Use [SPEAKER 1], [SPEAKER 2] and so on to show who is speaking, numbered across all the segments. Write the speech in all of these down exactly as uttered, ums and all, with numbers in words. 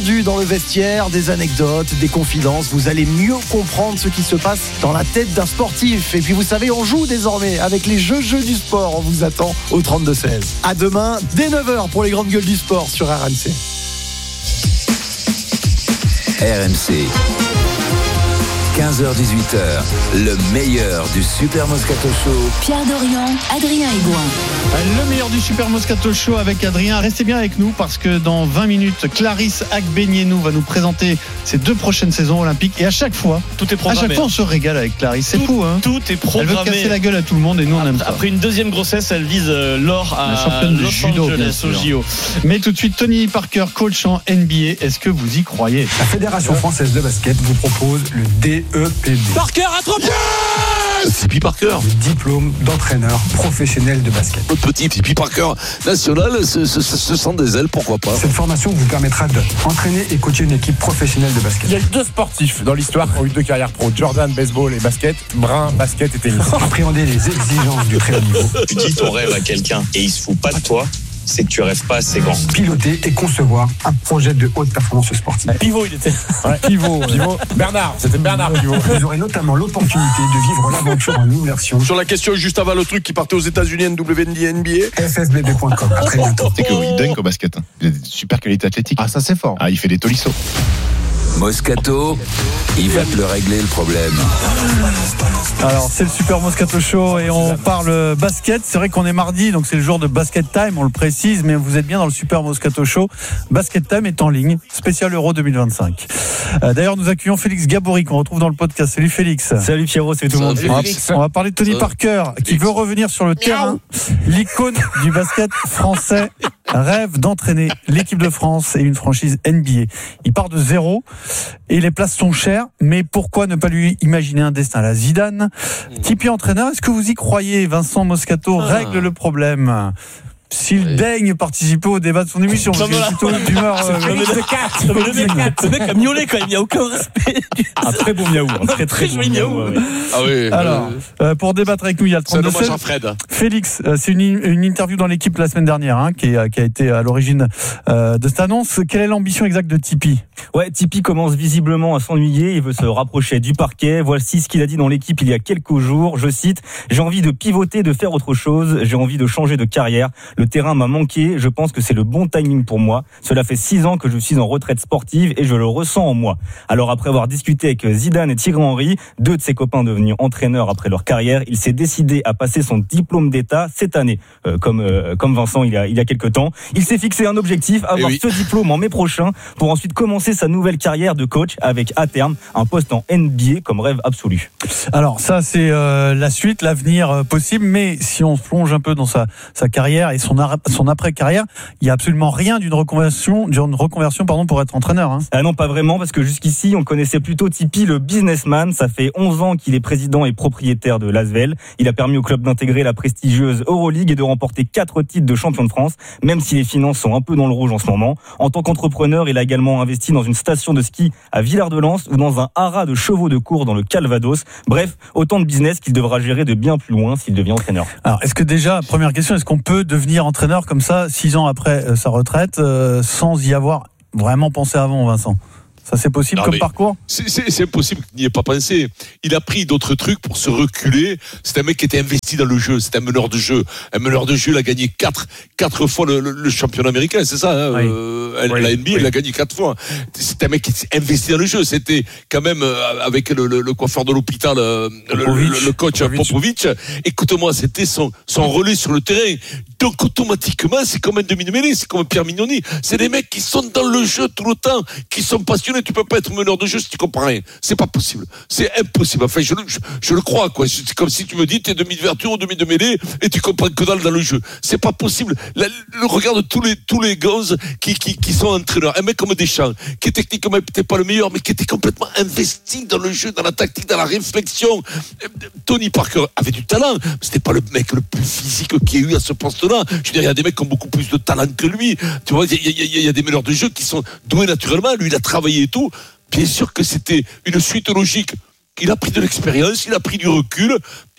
[SPEAKER 1] Dans le vestiaire, des anecdotes, des confidences, vous allez mieux comprendre ce qui se passe dans la tête d'un sportif. Et puis vous savez, on joue désormais avec les jeux jeux du sport. On vous attend au trente-deux seize. À demain, dès neuf heures pour les grandes gueules du sport sur R M C.
[SPEAKER 2] R M C. quinze heures dix-huit heures, le meilleur du Super Moscato Show.
[SPEAKER 3] Pierre Dorian, Adrien Aigouin.
[SPEAKER 4] Le meilleur du Super Moscato Show avec Adrien. Restez bien avec nous parce que dans vingt minutes, Clarisse Agbenienou va nous présenter ses deux prochaines saisons olympiques. Et à chaque fois,
[SPEAKER 5] tout est programmé.
[SPEAKER 4] À chaque fois, on se régale avec Clarisse. C'est
[SPEAKER 5] tout,
[SPEAKER 4] fou, hein.
[SPEAKER 5] Tout est programmé.
[SPEAKER 4] Elle veut casser la gueule à tout le monde et nous, on aime ça.
[SPEAKER 5] Après une deuxième grossesse, elle vise l'or à
[SPEAKER 4] la championne de
[SPEAKER 5] Los
[SPEAKER 4] judo,
[SPEAKER 5] Angeles au J O.
[SPEAKER 4] Mais tout de suite, Tony Parker, coach en N B A. Est-ce que vous y croyez?
[SPEAKER 6] La Fédération française de basket vous propose le D E P B.
[SPEAKER 5] Parker à trois points.
[SPEAKER 7] Tipeee Parker,
[SPEAKER 6] le diplôme d'entraîneur professionnel de basket.
[SPEAKER 7] Notre petit Tipeee Parker national, ce, ce, ce sont des ailes, pourquoi pas.
[SPEAKER 6] Cette formation vous permettra d'entraîner et coacher une équipe professionnelle de basket.
[SPEAKER 8] Il y a deux sportifs dans l'histoire qui ont eu deux carrières pro, Jordan, baseball et basket, Brun, basket et tennis.
[SPEAKER 6] Appréhender les exigences du très haut niveau.
[SPEAKER 9] Tu dis ton rêve à quelqu'un et il se fout pas de toi, c'est que tu rêves pas assez grand.
[SPEAKER 6] Piloter et concevoir un projet de haute performance sportive.
[SPEAKER 5] Pivot, il était.
[SPEAKER 8] Ouais. Pivot, Pivot. Bernard, c'était Bernard Pivot.
[SPEAKER 6] Vous aurez notamment l'opportunité de vivre l'aventure en immersion.
[SPEAKER 7] Sur la question juste avant le truc qui partait aux États-Unis, N W N B A.
[SPEAKER 6] F S B B point com. À très bientôt.
[SPEAKER 10] C'est qu'il dunk au basket. Hein. Il a des super qualités athlétiques.
[SPEAKER 4] Ah, ça c'est fort.
[SPEAKER 10] Ah, il fait des tolissos.
[SPEAKER 2] Moscato, il va te le régler le problème.
[SPEAKER 4] Alors c'est le Super Moscato Show et on parle basket. C'est vrai qu'on est mardi, donc c'est le jour de Basket Time, on le précise, mais vous êtes bien dans le Super Moscato Show. Basket Time est en ligne, spécial Euro deux mille vingt-cinq. Euh, d'ailleurs, nous accueillons Félix Gabory qu'on retrouve dans le podcast. Salut Félix.
[SPEAKER 5] Salut Pierrot, salut tout le monde.
[SPEAKER 4] On va, on va parler de Tony Parker qui veut revenir sur le terrain. L'icône du basket français rêve d'entraîner l'équipe de France et une franchise N B A. Il part de zéro et les places sont chères, mais pourquoi ne pas lui imaginer un destin à la Zidane? Tipeee entraîneur, est-ce que vous y croyez? Vincent Moscato règle le problème. S'il oui. daigne participer au débat de son émission, parce qu'il est plutôt d'humeur.
[SPEAKER 5] Euh, le mec a miaulé quand même, il n'y a aucun respect.
[SPEAKER 10] Un très beau miaou, un très très
[SPEAKER 5] joli miaou.
[SPEAKER 7] Ah oui.
[SPEAKER 4] Alors, euh, pour débattre avec nous, il y a le trente-deux
[SPEAKER 7] seize. Fred.
[SPEAKER 4] Félix, euh, c'est une, une interview dans l'équipe la semaine dernière, hein, qui, est, qui a été à l'origine euh, de cette annonce. Quelle est l'ambition exacte de Tipeee?
[SPEAKER 11] Ouais, Tipeee commence visiblement à s'ennuyer, il veut se rapprocher du parquet. Voici ce qu'il a dit dans l'équipe il y a quelques jours. Je cite: j'ai envie de pivoter, de faire autre chose. J'ai envie de changer de carrière. Le terrain m'a manqué, je pense que c'est le bon timing pour moi. Cela fait six ans que je suis en retraite sportive et je le ressens en moi. Alors après avoir discuté avec Zidane et Thierry Henry, deux de ses copains devenus entraîneurs après leur carrière, il s'est décidé à passer son diplôme d'État cette année, euh, comme, euh, comme Vincent il y a, il y a quelques temps. Il s'est fixé un objectif, avoir oui. ce diplôme en mai prochain pour ensuite commencer sa nouvelle carrière de coach avec à terme un poste en N B A comme rêve absolu.
[SPEAKER 4] Alors ça c'est euh, la suite, l'avenir euh, possible, mais si on se plonge un peu dans sa, sa carrière et son ar- son après-carrière, il n'y a absolument rien d'une reconversion, d'une reconversion pardon, pour être entraîneur. Hein.
[SPEAKER 11] Ah non, pas vraiment, parce que jusqu'ici, on connaissait plutôt Tipeee, le businessman. Ça fait onze ans qu'il est président et propriétaire de l'Asvel. Il a permis au club d'intégrer la prestigieuse Euroleague et de remporter quatre titres de champion de France, même si les finances sont un peu dans le rouge en ce moment. En tant qu'entrepreneur, il a également investi dans une station de ski à Villard-de-Lans ou dans un haras de chevaux de course dans le Calvados. Bref, autant de business qu'il devra gérer de bien plus loin s'il devient entraîneur.
[SPEAKER 4] Alors, est-ce que déjà, première question, est-ce qu'on peut devenir entraîneur comme ça, six ans après euh, sa retraite, euh, sans y avoir vraiment pensé avant, Vincent? Ça, c'est possible non, comme parcours?
[SPEAKER 7] c'est, c'est, c'est impossible qu'il n'y ait pas pensé. Il a pris d'autres trucs pour se reculer. C'est un mec qui était investi dans le jeu. C'est un meneur de jeu. Un meneur de jeu, il a gagné quatre, quatre fois le, le, le championnat américain, c'est ça hein oui. euh,
[SPEAKER 4] oui.
[SPEAKER 7] La N B A, oui. il a gagné quatre fois. C'est un mec qui s'est investi dans le jeu. C'était quand même euh, avec le, le, le coiffeur de l'hôpital, euh, le, le, le coach Popovic. Popovic. Écoute-moi, c'était son, son relais sur le terrain. Donc automatiquement, c'est comme un demi-mêlée, c'est comme Pierre Mignoni. C'est des mecs qui sont dans le jeu tout le temps, qui sont passionnés. Tu peux pas être meneur de jeu si tu comprends rien. C'est pas possible. C'est impossible. Enfin, je, je, je le crois, quoi. C'est comme si tu me dis, t'es demi-ouverture ou demi-mêlée et tu comprends que dalle dans le jeu. C'est pas possible. La, le, regarde tous les, tous les gars qui, qui, qui sont entraîneurs. Un mec comme Deschamps, qui est techniquement peut-être pas le meilleur, mais qui était complètement investi dans le jeu, dans la tactique, dans la réflexion. Tony Parker avait du talent. C'était pas le mec le plus physique qu'il y ait eu à ce poste-là. Je veux dire, il y a des mecs qui ont beaucoup plus de talent que lui. Tu vois, il y, y, y, y a des meneurs de jeu qui sont doués naturellement. Lui, il a travaillé et tout. Bien sûr que c'était une suite logique. Il a pris de l'expérience, il a pris du recul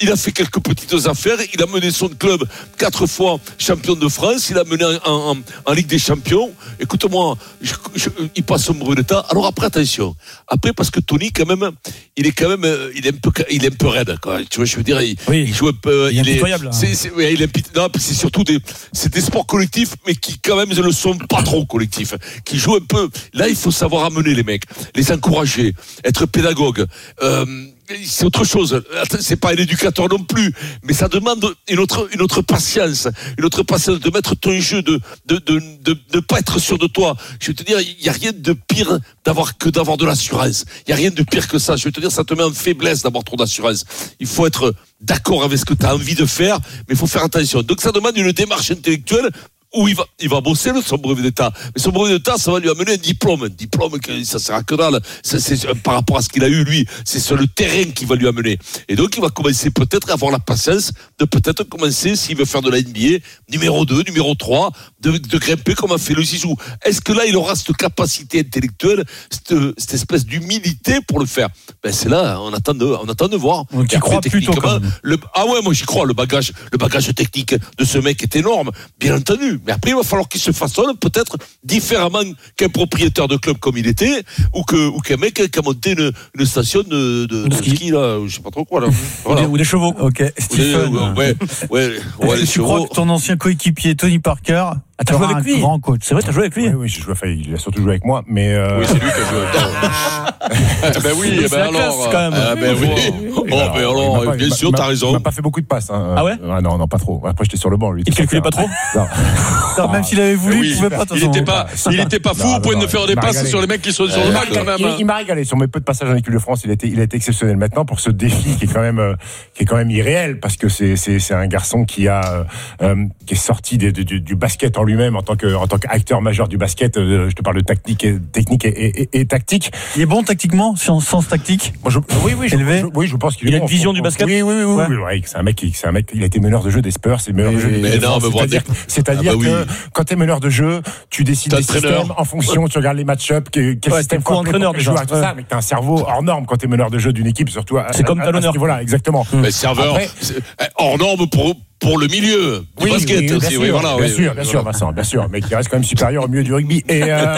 [SPEAKER 7] il a fait quelques petites affaires, il a mené son club quatre fois champion de France, il a mené en, en, en Ligue des Champions. Écoute-moi, je, je, il passe son brevet d'état. Alors après, attention. Après, parce que Tony, quand même, il est quand même, il est un peu, il est un peu raide, quoi. Tu vois, je veux dire, il,
[SPEAKER 5] oui.
[SPEAKER 7] il joue un peu,
[SPEAKER 5] il, il est impitoyable.
[SPEAKER 7] C'est, c'est, ouais, il est impitoyable. Non, c'est surtout des, c'est des sports collectifs, mais qui quand même ne le sont pas trop collectifs, qui jouent un peu. Là, il faut savoir amener les mecs, les encourager, être pédagogue. Euh, c'est autre chose. C'est pas un éducateur non plus, mais ça demande une autre, une autre patience, une autre patience de mettre ton jeu, de, de, de, de, de pas être sûr de toi. Je vais te dire, il y a rien de pire d'avoir que d'avoir de l'assurance. Il y a rien de pire que ça. Je vais te dire, ça te met en faiblesse d'avoir trop d'assurance. Il faut être d'accord avec ce que tu as envie de faire, mais il faut faire attention. Donc ça demande une démarche intellectuelle. Où il va, il va bosser le, son brevet d'état. Mais son brevet d'état, ça va lui amener un diplôme. Un diplôme, ça sert à que dalle. C'est, c'est, par rapport à ce qu'il a eu, lui, c'est sur le terrain qu'il va lui amener. Et donc, il va commencer peut-être à avoir la patience de peut-être commencer, s'il veut faire de la N B A, numéro deux, numéro trois, de, de grimper comme a fait le Zizou. Est-ce que là, il aura cette capacité intellectuelle, cette, cette espèce d'humilité pour le faire? Ben, c'est là, on attend de, on attend de voir.
[SPEAKER 4] Donc, tu crois plutôt quand même.
[SPEAKER 7] Le, ah ouais, moi, j'y crois. Le bagage, le bagage technique de ce mec est énorme. Bien entendu. Mais après, il va falloir qu'il se façonne peut-être différemment qu'un propriétaire de club comme il était, ou, que, ou qu'un mec qui a monté une, une station de, de, de ski, là, je sais pas trop quoi, là. Voilà.
[SPEAKER 5] Ou, des, ou des chevaux.
[SPEAKER 4] Ok, Stephen.
[SPEAKER 7] Des, ouais, ouais, ouais, ouais, les
[SPEAKER 4] tu
[SPEAKER 7] chevaux.
[SPEAKER 4] crois que ton ancien coéquipier, Tony Parker,
[SPEAKER 5] ah, t'as joué avec lui?
[SPEAKER 4] Grand coach.
[SPEAKER 5] C'est vrai, t'as joué avec lui?
[SPEAKER 8] Oui, oui, j'ai joué, enfin, il a surtout joué avec moi, mais euh...
[SPEAKER 7] Oui, c'est lui qui a joué. Ah, ben oui,
[SPEAKER 5] c'est
[SPEAKER 7] ben
[SPEAKER 5] la
[SPEAKER 7] alors.
[SPEAKER 5] classe, quand même.
[SPEAKER 7] Ah, ben oui. Oh, ben alors,
[SPEAKER 8] pas,
[SPEAKER 7] bien sûr,
[SPEAKER 8] m'a,
[SPEAKER 7] t'as raison.
[SPEAKER 8] Il m'a pas fait beaucoup de passes, hein.
[SPEAKER 5] Ah ouais?
[SPEAKER 8] Ah non, non, pas trop. Après, j'étais sur le banc, lui.
[SPEAKER 5] Il calculait pas trop?
[SPEAKER 8] Non.
[SPEAKER 4] Non, même s'il avait voulu,
[SPEAKER 7] oui,
[SPEAKER 4] il pouvait pas.
[SPEAKER 7] Il était pas, il était pas fou,
[SPEAKER 8] non,
[SPEAKER 7] vous pouvez
[SPEAKER 8] non,
[SPEAKER 7] nous faire des passes régalé. Sur les mecs qui sont sur le banc, quand même.
[SPEAKER 8] Il, il m'a régalé. Sur mes peu de passages en équipe de France, il a été, il a été exceptionnel. Maintenant, pour ce défi qui est quand même, euh, qui est quand même irréel, parce que c'est, c'est, c'est un garçon qui a, euh, qui est sorti des, du, du basket en lui-même en tant que, en tant qu'acteur majeur du basket. Euh, je te parle de technique et, technique et, et, et, et tactique.
[SPEAKER 4] Il est bon tactiquement, en sens tactique?
[SPEAKER 8] Moi, je, oui, oui, je, je, oui, je pense qu'il
[SPEAKER 5] il
[SPEAKER 8] est
[SPEAKER 5] a
[SPEAKER 8] bon.
[SPEAKER 5] une vision du basket.
[SPEAKER 8] Oui, oui, oui,
[SPEAKER 5] ouais.
[SPEAKER 8] oui, oui, oui, c'est un mec, c'est un mec, il a été meneur de jeu des Spurs, c'est meneur de jeu des
[SPEAKER 7] mais non, mais
[SPEAKER 8] c'est-à-dire, c'est-à-dire ah bah que oui. Quand t'es meneur de jeu, tu décides des systèmes en fonction, tu regardes les match-up, quel ouais, système faut
[SPEAKER 5] entraîneur déjà.
[SPEAKER 8] Tout ça, mais t'as un cerveau hors norme quand t'es meneur de jeu d'une équipe, surtout à,
[SPEAKER 5] c'est à, comme talonneur.
[SPEAKER 8] Voilà, exactement.
[SPEAKER 7] Mais serveur, Après, hors norme pour pour le milieu du
[SPEAKER 8] oui,
[SPEAKER 7] basket
[SPEAKER 8] oui,
[SPEAKER 7] aussi,
[SPEAKER 8] sûr,
[SPEAKER 7] oui, voilà,
[SPEAKER 8] bien
[SPEAKER 7] oui,
[SPEAKER 8] sûr, bien
[SPEAKER 7] voilà.
[SPEAKER 8] sûr, Vincent, bien sûr, mais qui reste quand même supérieur au milieu du rugby. Et euh...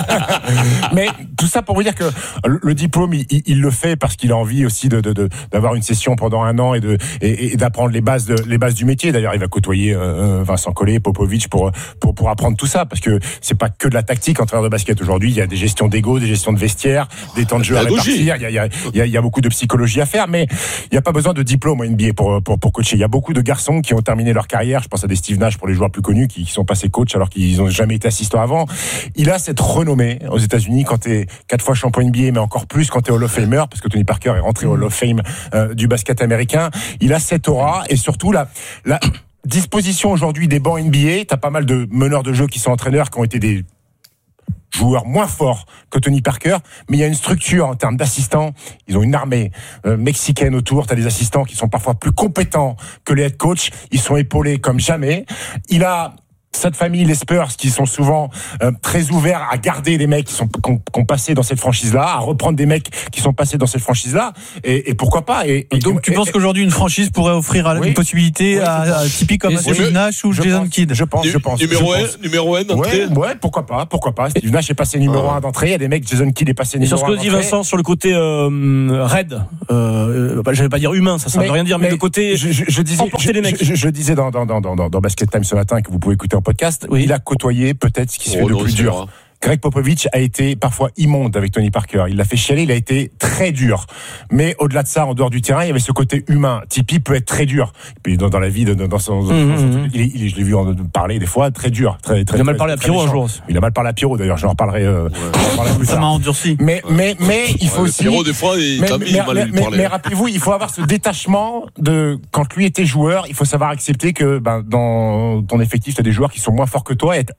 [SPEAKER 8] mais tout ça pour vous dire que le diplôme, il, il le fait parce qu'il a envie aussi de, de, de d'avoir une session pendant un an et de et, et d'apprendre les bases de, les bases du métier. D'ailleurs, il va côtoyer euh, Vincent Collet, Popovic pour pour pour apprendre tout ça, parce que c'est pas que de la tactique en travers de basket. Aujourd'hui, il y a des gestions d'ego, des gestions de vestiaire, des temps de jeu à répartir. Il y a il y a il y a, il y a beaucoup de psychologie à faire, mais il y a pas besoin de diplôme en N B A pour pour pour coacher. Il y a beaucoup de garçons qui ont terminé leur carrière. Je pense à des Steve Nash pour les joueurs plus connus qui, qui sont passés coach alors qu'ils n'ont jamais été assistants avant. Il a cette renommée aux États-Unis quand t'es quatre fois champion N B A, mais encore plus quand t'es Hall of Famer, parce que Tony Parker est rentré au Hall of Fame euh, du basket américain. Il a cette aura et surtout la, la disposition aujourd'hui des bancs N B A. T'as pas mal de meneurs de jeu qui sont entraîneurs, qui ont été des joueurs moins forts que Tony Parker, mais il y a une structure en termes d'assistants. Ils ont une armée euh, mexicaine autour. T'as des assistants qui sont parfois plus compétents que les head coachs. Ils sont épaulés comme jamais. Il a cette famille, les Spurs, qui sont souvent euh, très ouverts à garder des mecs qui sont qui ont, qui ont passé dans cette franchise-là, à reprendre des mecs qui sont passés dans cette franchise-là, et, et pourquoi pas. Et, et
[SPEAKER 4] donc, et, tu et, penses et, qu'aujourd'hui une franchise pourrait offrir à, oui, une possibilité oui, à, à Tipeee comme Steve oui, Nash ou Jason Kidd?
[SPEAKER 8] Je pense, je pense.
[SPEAKER 7] Numéro
[SPEAKER 8] je
[SPEAKER 7] un,
[SPEAKER 8] pense.
[SPEAKER 7] numéro un d'entrée.
[SPEAKER 8] Ouais, ouais, pourquoi pas, pourquoi pas. Steve Nash est passé numéro un d'entrée. Il y a des mecs, Jason Kidd est passé numéro un d'entrée.
[SPEAKER 5] Et sur ce que dit Vincent sur le côté euh, raid, euh, bah, j'allais pas dire humain, ça, ça mais, veut rien dire, mais, mais le côté
[SPEAKER 8] je, je, je disais,
[SPEAKER 5] emporter les mecs.
[SPEAKER 8] Je, je disais dans dans dans dans dans Basket Time ce matin, que vous pouvez écouter en podcast. Oui. Il a côtoyer peut-être ce qui se fait oh, de non, plus dur. Greg Popovich a été parfois immonde avec Tony Parker. Il l'a fait chialer, il a été très dur. Mais au-delà de ça, en dehors du terrain, il y avait ce côté humain. Tipeee peut être très dur. Puis dans, dans la vie, de, dans son, mmh, dans son mmh. il, il, je l'ai vu en, parler des fois, très dur. Très, très,
[SPEAKER 5] il a mal
[SPEAKER 8] très,
[SPEAKER 5] parlé
[SPEAKER 8] très,
[SPEAKER 5] à Pierrot
[SPEAKER 8] très
[SPEAKER 5] un jour.
[SPEAKER 8] Il a mal parlé à Pierrot d'ailleurs, je en reparlerai, euh, ouais. plus
[SPEAKER 4] ça m'a endurci.
[SPEAKER 8] Mais, mais, mais, il faut
[SPEAKER 7] ouais,
[SPEAKER 8] aussi.
[SPEAKER 7] Pierrot, des fois, il
[SPEAKER 8] mais,
[SPEAKER 7] mais,
[SPEAKER 8] mais,
[SPEAKER 7] mal
[SPEAKER 8] mais,
[SPEAKER 7] lui
[SPEAKER 8] mais,
[SPEAKER 7] parler.
[SPEAKER 8] mais rappelez-vous, il faut avoir ce détachement de, quand lui était joueur, il faut savoir accepter que, ben, dans ton effectif, t'as des joueurs qui sont moins forts que toi et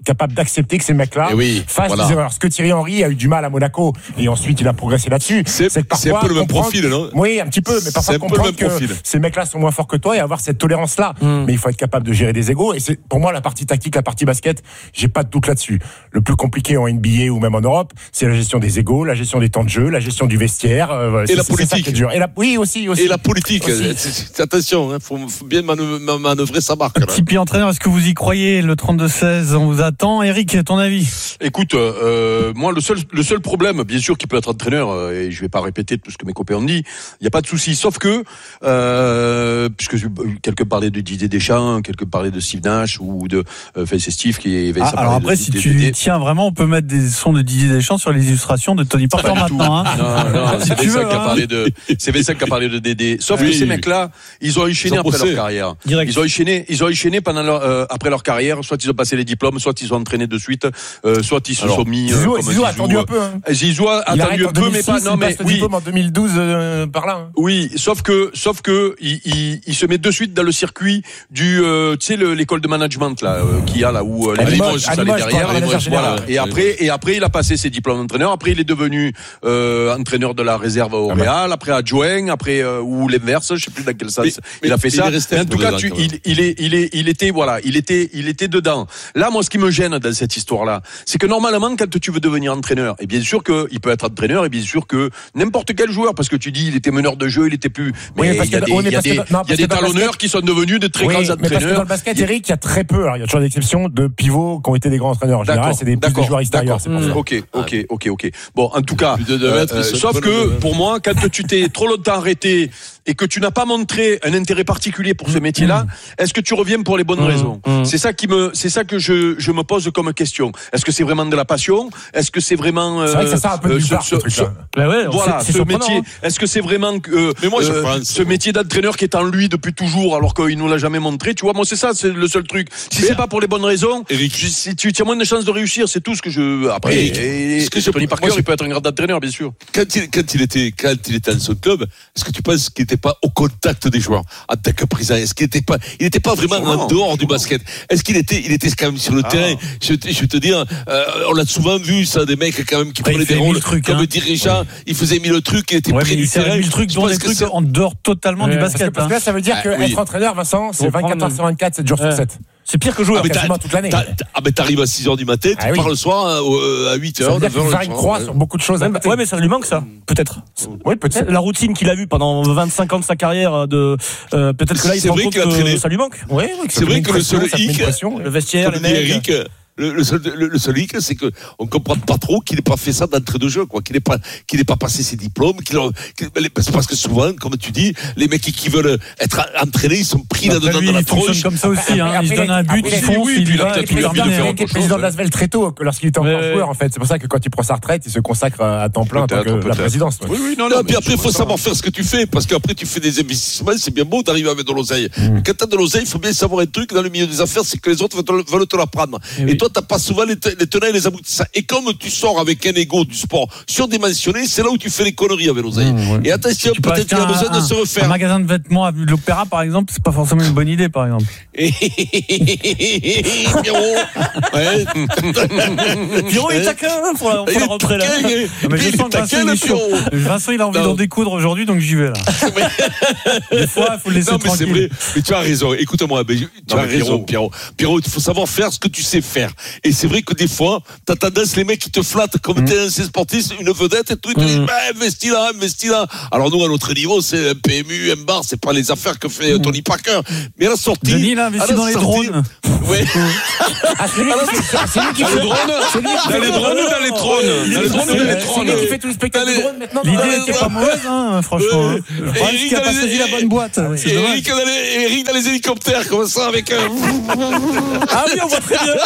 [SPEAKER 8] capable d'accepter que ces mecs-là
[SPEAKER 7] oui,
[SPEAKER 8] fassent
[SPEAKER 7] voilà.
[SPEAKER 8] des erreurs. Ce que Thierry Henry a eu du mal à Monaco et ensuite il a progressé là-dessus.
[SPEAKER 7] C'est,
[SPEAKER 8] c'est, que
[SPEAKER 7] c'est un peu le même profil, non?
[SPEAKER 8] Oui, un petit peu, mais parfois comprendre que profil. Ces mecs-là sont moins forts que toi et avoir cette tolérance-là. Mm. Mais il faut être capable de gérer des égos. Et c'est pour moi la partie tactique, la partie basket, j'ai pas de doute là-dessus. Le plus compliqué en N B A ou même en Europe, c'est la gestion des égos, la gestion des temps de jeu, la gestion du vestiaire. Euh,
[SPEAKER 7] et
[SPEAKER 8] c'est,
[SPEAKER 7] la
[SPEAKER 8] c'est,
[SPEAKER 7] politique.
[SPEAKER 8] C'est ça qui est dur. Et la, oui, aussi, aussi.
[SPEAKER 7] Et la politique.
[SPEAKER 8] Aussi.
[SPEAKER 7] C'est, c'est, attention, il hein, faut, faut bien manœuvrer, manœuvrer sa marque.
[SPEAKER 4] Tipeee entraîneur, est-ce que vous y croyez? Le trente-deux seize, on vous attend. Eric, ton avis?
[SPEAKER 12] Écoute, euh, moi, le seul, le seul problème, bien sûr, qu'il peut être entraîneur, euh, et je vais pas répéter tout ce que mes copains ont dit, il n'y a pas de souci. Sauf que, euh, puisque quelqu'un parlait de Didier Deschamps, quelqu'un parlait de Steve Nash ou de, euh, enfin, c'est Steve qui est.
[SPEAKER 4] Ah, alors après,
[SPEAKER 12] de,
[SPEAKER 4] si
[SPEAKER 12] de,
[SPEAKER 4] tu
[SPEAKER 12] de, de,
[SPEAKER 4] tiens vraiment, on peut mettre des sons de Didier Deschamps sur les illustrations de Tony Parker maintenant. Hein.
[SPEAKER 12] Non, non,
[SPEAKER 4] si
[SPEAKER 12] c'est Vincent
[SPEAKER 4] veux,
[SPEAKER 12] qui a
[SPEAKER 4] hein.
[SPEAKER 12] parlé de, c'est Vincent qui a parlé de Dédé. Sauf
[SPEAKER 7] oui.
[SPEAKER 12] que ces mecs-là, ils ont enchaîné
[SPEAKER 7] ils ont
[SPEAKER 12] après
[SPEAKER 7] bossé.
[SPEAKER 12] leur carrière.
[SPEAKER 5] Direct.
[SPEAKER 12] Ils ont enchaîné, ils ont enchaîné pendant leur, euh, après leur carrière. Soit ils ont passé les diplômes, soit ils ont entraîné de suite, euh, soit ils se
[SPEAKER 8] Alors,
[SPEAKER 12] sont mis.
[SPEAKER 8] Zizou,
[SPEAKER 12] Euh, comme
[SPEAKER 8] Zizou a attendu un peu. Hein.
[SPEAKER 12] Zizou a
[SPEAKER 8] Il
[SPEAKER 12] attendu un peu, mais pas. Non, mais
[SPEAKER 8] il
[SPEAKER 12] oui.
[SPEAKER 8] diplôme en deux mille douze euh, par là. Hein.
[SPEAKER 12] Oui, sauf que, sauf que, il, il, il se met de suite dans le circuit du, euh, tu sais, le, l'école de management là, euh, qu'il y a là où euh, les
[SPEAKER 8] Limoges,
[SPEAKER 12] Limoges, ça, les derrière.
[SPEAKER 8] Limoges,
[SPEAKER 12] Voilà.
[SPEAKER 8] ouais.
[SPEAKER 12] Et après, et après, il a passé ses diplômes d'entraîneur. Après, il est devenu euh, entraîneur de la réserve au Real. Après, adjoint. Après, euh, ou l'inverse, je sais plus dans quel sens.
[SPEAKER 7] Mais,
[SPEAKER 12] il a fait ça.
[SPEAKER 7] Mais
[SPEAKER 12] en tout cas, tu, il, il est, il est, il était, voilà, il était, il était dedans. Là, moi, ce qui me gêne dans cette histoire-là, c'est que normalement, quand tu veux devenir entraîneur, et bien sûr que il peut être entraîneur, et bien sûr que n'importe quel joueur, parce que tu dis, il était meneur de jeu, il était plus. Mais
[SPEAKER 8] oui, parce
[SPEAKER 12] il y a
[SPEAKER 8] que,
[SPEAKER 12] des,
[SPEAKER 8] oui,
[SPEAKER 12] il y a
[SPEAKER 8] parce
[SPEAKER 12] des,
[SPEAKER 8] que, non,
[SPEAKER 12] il y a des talonneurs qui sont devenus de très
[SPEAKER 8] oui,
[SPEAKER 12] grands
[SPEAKER 8] mais
[SPEAKER 12] entraîneurs.
[SPEAKER 8] parce que dans le basket, Eric, il y a très peu. Alors, il y a toujours des exceptions de pivots qui ont été des grands entraîneurs. En général,
[SPEAKER 12] D'accord,
[SPEAKER 8] c'est des, plus des joueurs extérieurs. C'est pour ça.
[SPEAKER 12] Ok, ok, ok, ok. Bon, en tout cas,
[SPEAKER 7] Plus de deux
[SPEAKER 12] euh,
[SPEAKER 7] mètres,
[SPEAKER 12] euh,
[SPEAKER 7] ils sont
[SPEAKER 12] sauf
[SPEAKER 7] pas
[SPEAKER 12] que
[SPEAKER 7] le-
[SPEAKER 12] pour moi, quand tu t'es trop longtemps arrêté et que tu n'as pas montré un intérêt particulier pour ce métier-là, est-ce que tu reviens pour les bonnes
[SPEAKER 5] Mmh.
[SPEAKER 12] raisons?
[SPEAKER 5] Mmh.
[SPEAKER 12] C'est ça qui me, c'est ça que je, je me pose comme question. Est-ce que c'est vraiment de la passion? Est-ce que c'est vraiment euh,
[SPEAKER 8] C'est vrai que ça sort un peu
[SPEAKER 12] euh,
[SPEAKER 8] du
[SPEAKER 12] ce-
[SPEAKER 8] bar,
[SPEAKER 12] ce-
[SPEAKER 8] ce truc-là.
[SPEAKER 12] ce-
[SPEAKER 5] Bah ouais,
[SPEAKER 12] voilà,
[SPEAKER 5] c'est, c'est
[SPEAKER 12] ce
[SPEAKER 5] surprenant,
[SPEAKER 12] métier.
[SPEAKER 5] hein.
[SPEAKER 12] Est-ce que c'est vraiment euh,
[SPEAKER 7] Mais moi, je
[SPEAKER 12] euh,
[SPEAKER 7] pense.
[SPEAKER 12] ce métier d'entraîneur qui est en lui depuis toujours, alors qu'il nous l'a jamais montré? Tu vois, moi c'est ça, c'est le seul truc. Si
[SPEAKER 7] Mais-
[SPEAKER 12] c'est pas pour les bonnes raisons,
[SPEAKER 7] Eric.
[SPEAKER 12] je- si tu as moins de chances de réussir, c'est tout ce que je. Après,
[SPEAKER 7] Eric,
[SPEAKER 12] et,
[SPEAKER 7] ce que je-
[SPEAKER 12] Tony Parker,
[SPEAKER 7] moi, je-
[SPEAKER 12] il peut être un grand entraîneur, bien sûr.
[SPEAKER 7] Quand il, quand il était, quand il était dans son club, est-ce que tu penses qu'il n'était pas au contact des joueurs en tant que président? Est-ce qu'il n'était pas, il n'était pas vraiment
[SPEAKER 12] Sûrement,
[SPEAKER 7] en dehors du
[SPEAKER 12] sûrement.
[SPEAKER 7] basket? Est-ce qu'il était, il était quand même sur le
[SPEAKER 12] Ah.
[SPEAKER 7] terrain? Je, te- je vais te dire, euh, on l'a souvent vu, ça, des mecs quand même qui
[SPEAKER 4] Bah, il
[SPEAKER 7] prenaient
[SPEAKER 4] fait
[SPEAKER 7] des
[SPEAKER 4] mille
[SPEAKER 7] rôles
[SPEAKER 4] trucs,
[SPEAKER 7] comme
[SPEAKER 4] hein.
[SPEAKER 7] dirigeant. Il faisait mille trucs, il était
[SPEAKER 4] Ouais,
[SPEAKER 7] près
[SPEAKER 4] mais
[SPEAKER 7] du
[SPEAKER 4] il sert
[SPEAKER 7] terrain.
[SPEAKER 4] mille trucs,
[SPEAKER 7] Je
[SPEAKER 4] dont
[SPEAKER 7] pense
[SPEAKER 4] des
[SPEAKER 7] que
[SPEAKER 4] trucs
[SPEAKER 7] c'est-
[SPEAKER 4] en dehors totalement du
[SPEAKER 8] Ouais, parce que,
[SPEAKER 4] basket.
[SPEAKER 8] parce que
[SPEAKER 4] hein.
[SPEAKER 8] là, ça veut dire
[SPEAKER 7] Ah,
[SPEAKER 8] que
[SPEAKER 7] oui.
[SPEAKER 8] être entraîneur, Vincent, c'est
[SPEAKER 5] Faut
[SPEAKER 8] vingt-quatre
[SPEAKER 5] prendre-
[SPEAKER 8] heures sur vingt-quatre, sept jours sur
[SPEAKER 5] Ouais.
[SPEAKER 8] sept.
[SPEAKER 5] C'est pire que joueur.
[SPEAKER 7] Ah, mais t'as-
[SPEAKER 8] quasiment toute l'année.
[SPEAKER 7] t'as- t'as- ah, mais t'arrives à six heures du matin, tu
[SPEAKER 8] Ah oui.
[SPEAKER 7] pars le soir euh, à huit
[SPEAKER 8] Ça
[SPEAKER 7] heures,
[SPEAKER 8] veut dire
[SPEAKER 7] neuf
[SPEAKER 8] qu'il
[SPEAKER 7] heures.
[SPEAKER 8] faut faire une croix sur beaucoup de choses. à
[SPEAKER 5] Ouais,
[SPEAKER 8] côté.
[SPEAKER 5] ouais, mais ça lui manque ça, peut-être.
[SPEAKER 8] Oui, peut-être.
[SPEAKER 5] La routine qu'il a vue pendant vingt-cinq ans de sa carrière, de euh, peut-être que là il se
[SPEAKER 7] C'est
[SPEAKER 5] rend
[SPEAKER 7] vrai
[SPEAKER 5] compte
[SPEAKER 7] qu'il a traîné.
[SPEAKER 5] que ça lui manque.
[SPEAKER 8] Oui,
[SPEAKER 7] C'est vrai que le seul hic,
[SPEAKER 5] Le vestiaire, les
[SPEAKER 7] comme dit
[SPEAKER 5] mecs.
[SPEAKER 7] Eric, le, le seul, le, le seul hic, c'est que on comprend pas trop qu'il n'ait pas fait ça d'entrée de jeu, quoi, qu'il n'ait pas, qu'il n'ait pas passé ses diplômes, qu'il, a- qu'il- c'est parce que souvent, comme tu dis, les mecs qui veulent être entraînés, ils sont pris
[SPEAKER 4] Après,
[SPEAKER 7] là-dedans
[SPEAKER 4] lui,
[SPEAKER 7] dans la
[SPEAKER 4] il fonctionne
[SPEAKER 7] tronche.
[SPEAKER 4] comme ça aussi. Hein. Il se donne un but, il fonce,
[SPEAKER 12] oui,
[SPEAKER 4] il
[SPEAKER 12] puis
[SPEAKER 4] y
[SPEAKER 12] là,
[SPEAKER 4] va,
[SPEAKER 12] peut-être
[SPEAKER 4] et
[SPEAKER 12] qu'il
[SPEAKER 4] puis
[SPEAKER 12] a
[SPEAKER 4] il
[SPEAKER 12] envie de
[SPEAKER 4] revient.
[SPEAKER 12] faire
[SPEAKER 8] Il
[SPEAKER 12] autre
[SPEAKER 8] était
[SPEAKER 12] chose,
[SPEAKER 8] président de
[SPEAKER 12] ouais.
[SPEAKER 8] l'Asvel très tôt, que lorsqu'il était encore
[SPEAKER 5] Ouais,
[SPEAKER 8] joueur, en fait. C'est pour ça que quand il prend sa retraite, il se consacre à temps plein en tant que
[SPEAKER 12] Peut-être,
[SPEAKER 8] la
[SPEAKER 12] peut-être.
[SPEAKER 8] présidence. ouais.
[SPEAKER 12] Oui, oui, non,
[SPEAKER 7] Non,
[SPEAKER 12] non.
[SPEAKER 7] puis après, il faut savoir faire ce que tu fais, parce qu'après, tu fais des investissements, c'est bien beau d'arriver avec de l'oseille. Mais quand t'as de l'oseille, il faut bien savoir un truc dans le milieu des affaires, c'est que les autres veulent te, veulent te la prendre. Et,
[SPEAKER 5] oui.
[SPEAKER 7] toi, t'as pas souvent les, te- les tenants et les aboutissants. Et comme tu sors avec un ego du sport surdimensionné, c'est là où tu fais les conneries avec l'oseille.
[SPEAKER 4] Mmh, ouais.
[SPEAKER 7] Et attention,
[SPEAKER 4] Tu peux
[SPEAKER 7] peut-être
[SPEAKER 4] acheter
[SPEAKER 7] qu'il a besoin
[SPEAKER 4] un-
[SPEAKER 7] de se
[SPEAKER 4] Un
[SPEAKER 7] refaire.
[SPEAKER 4] magasin de vêtements à vue de l'Opéra, par exemple, c'est pas forcément une bonne idée, par exemple.
[SPEAKER 7] Pierrot. Ouais.
[SPEAKER 5] Pierrot est taquin pour la, pour la rentrée là.
[SPEAKER 4] Non, mais je sens que Vincent, il est chaud. Vincent, il a envie
[SPEAKER 7] Non.
[SPEAKER 4] d'en découdre aujourd'hui, donc j'y vais là. Des fois, il faut le laisser
[SPEAKER 7] Non, mais c'est
[SPEAKER 4] tranquille.
[SPEAKER 7] vrai. Mais tu as raison. Écoute-moi, mais tu
[SPEAKER 12] Non,
[SPEAKER 7] as
[SPEAKER 12] mais
[SPEAKER 7] raison,
[SPEAKER 12] Pierrot.
[SPEAKER 7] Pierrot. Pierrot, il faut savoir faire ce que tu sais faire. Et c'est vrai que des fois, t'as tendance, les mecs qui te flattent comme
[SPEAKER 4] Mm.
[SPEAKER 7] t'es un sportif, une vedette, et tout, ils te disent, bah, investis là, investis là. Alors nous, à notre niveau, c'est un P M U, un bar, c'est pas les affaires que fait euh, Tony Parker. Mais à la sortie.
[SPEAKER 4] Denis, il a
[SPEAKER 7] à
[SPEAKER 4] investi
[SPEAKER 7] la
[SPEAKER 4] dans les
[SPEAKER 7] sortie-
[SPEAKER 4] drones.
[SPEAKER 7] Ouais.
[SPEAKER 8] Ah, c'est lui qui fait- c'est lui qui
[SPEAKER 12] Dans
[SPEAKER 8] fait
[SPEAKER 12] les drones,
[SPEAKER 8] c'est lui qui
[SPEAKER 12] dans
[SPEAKER 8] fait-
[SPEAKER 12] les drones ou dans les trônes? Dans les drones ou dans les
[SPEAKER 8] C'est
[SPEAKER 12] trônes?
[SPEAKER 8] lui qui fait tous les spectacles de
[SPEAKER 7] Allez.
[SPEAKER 8] drones maintenant.
[SPEAKER 4] L'idée
[SPEAKER 7] Ouais,
[SPEAKER 4] n'était
[SPEAKER 7] ouais.
[SPEAKER 4] pas mauvaise, hein, franchement.
[SPEAKER 7] Ouais.
[SPEAKER 4] Le problème, c'est qu'il a pas
[SPEAKER 7] Eric,
[SPEAKER 4] choisi la bonne boîte. C'est dommage.
[SPEAKER 7] Eric dans, les, Eric dans les hélicoptères, comme ça, avec un.
[SPEAKER 5] Ah oui, on voit très bien.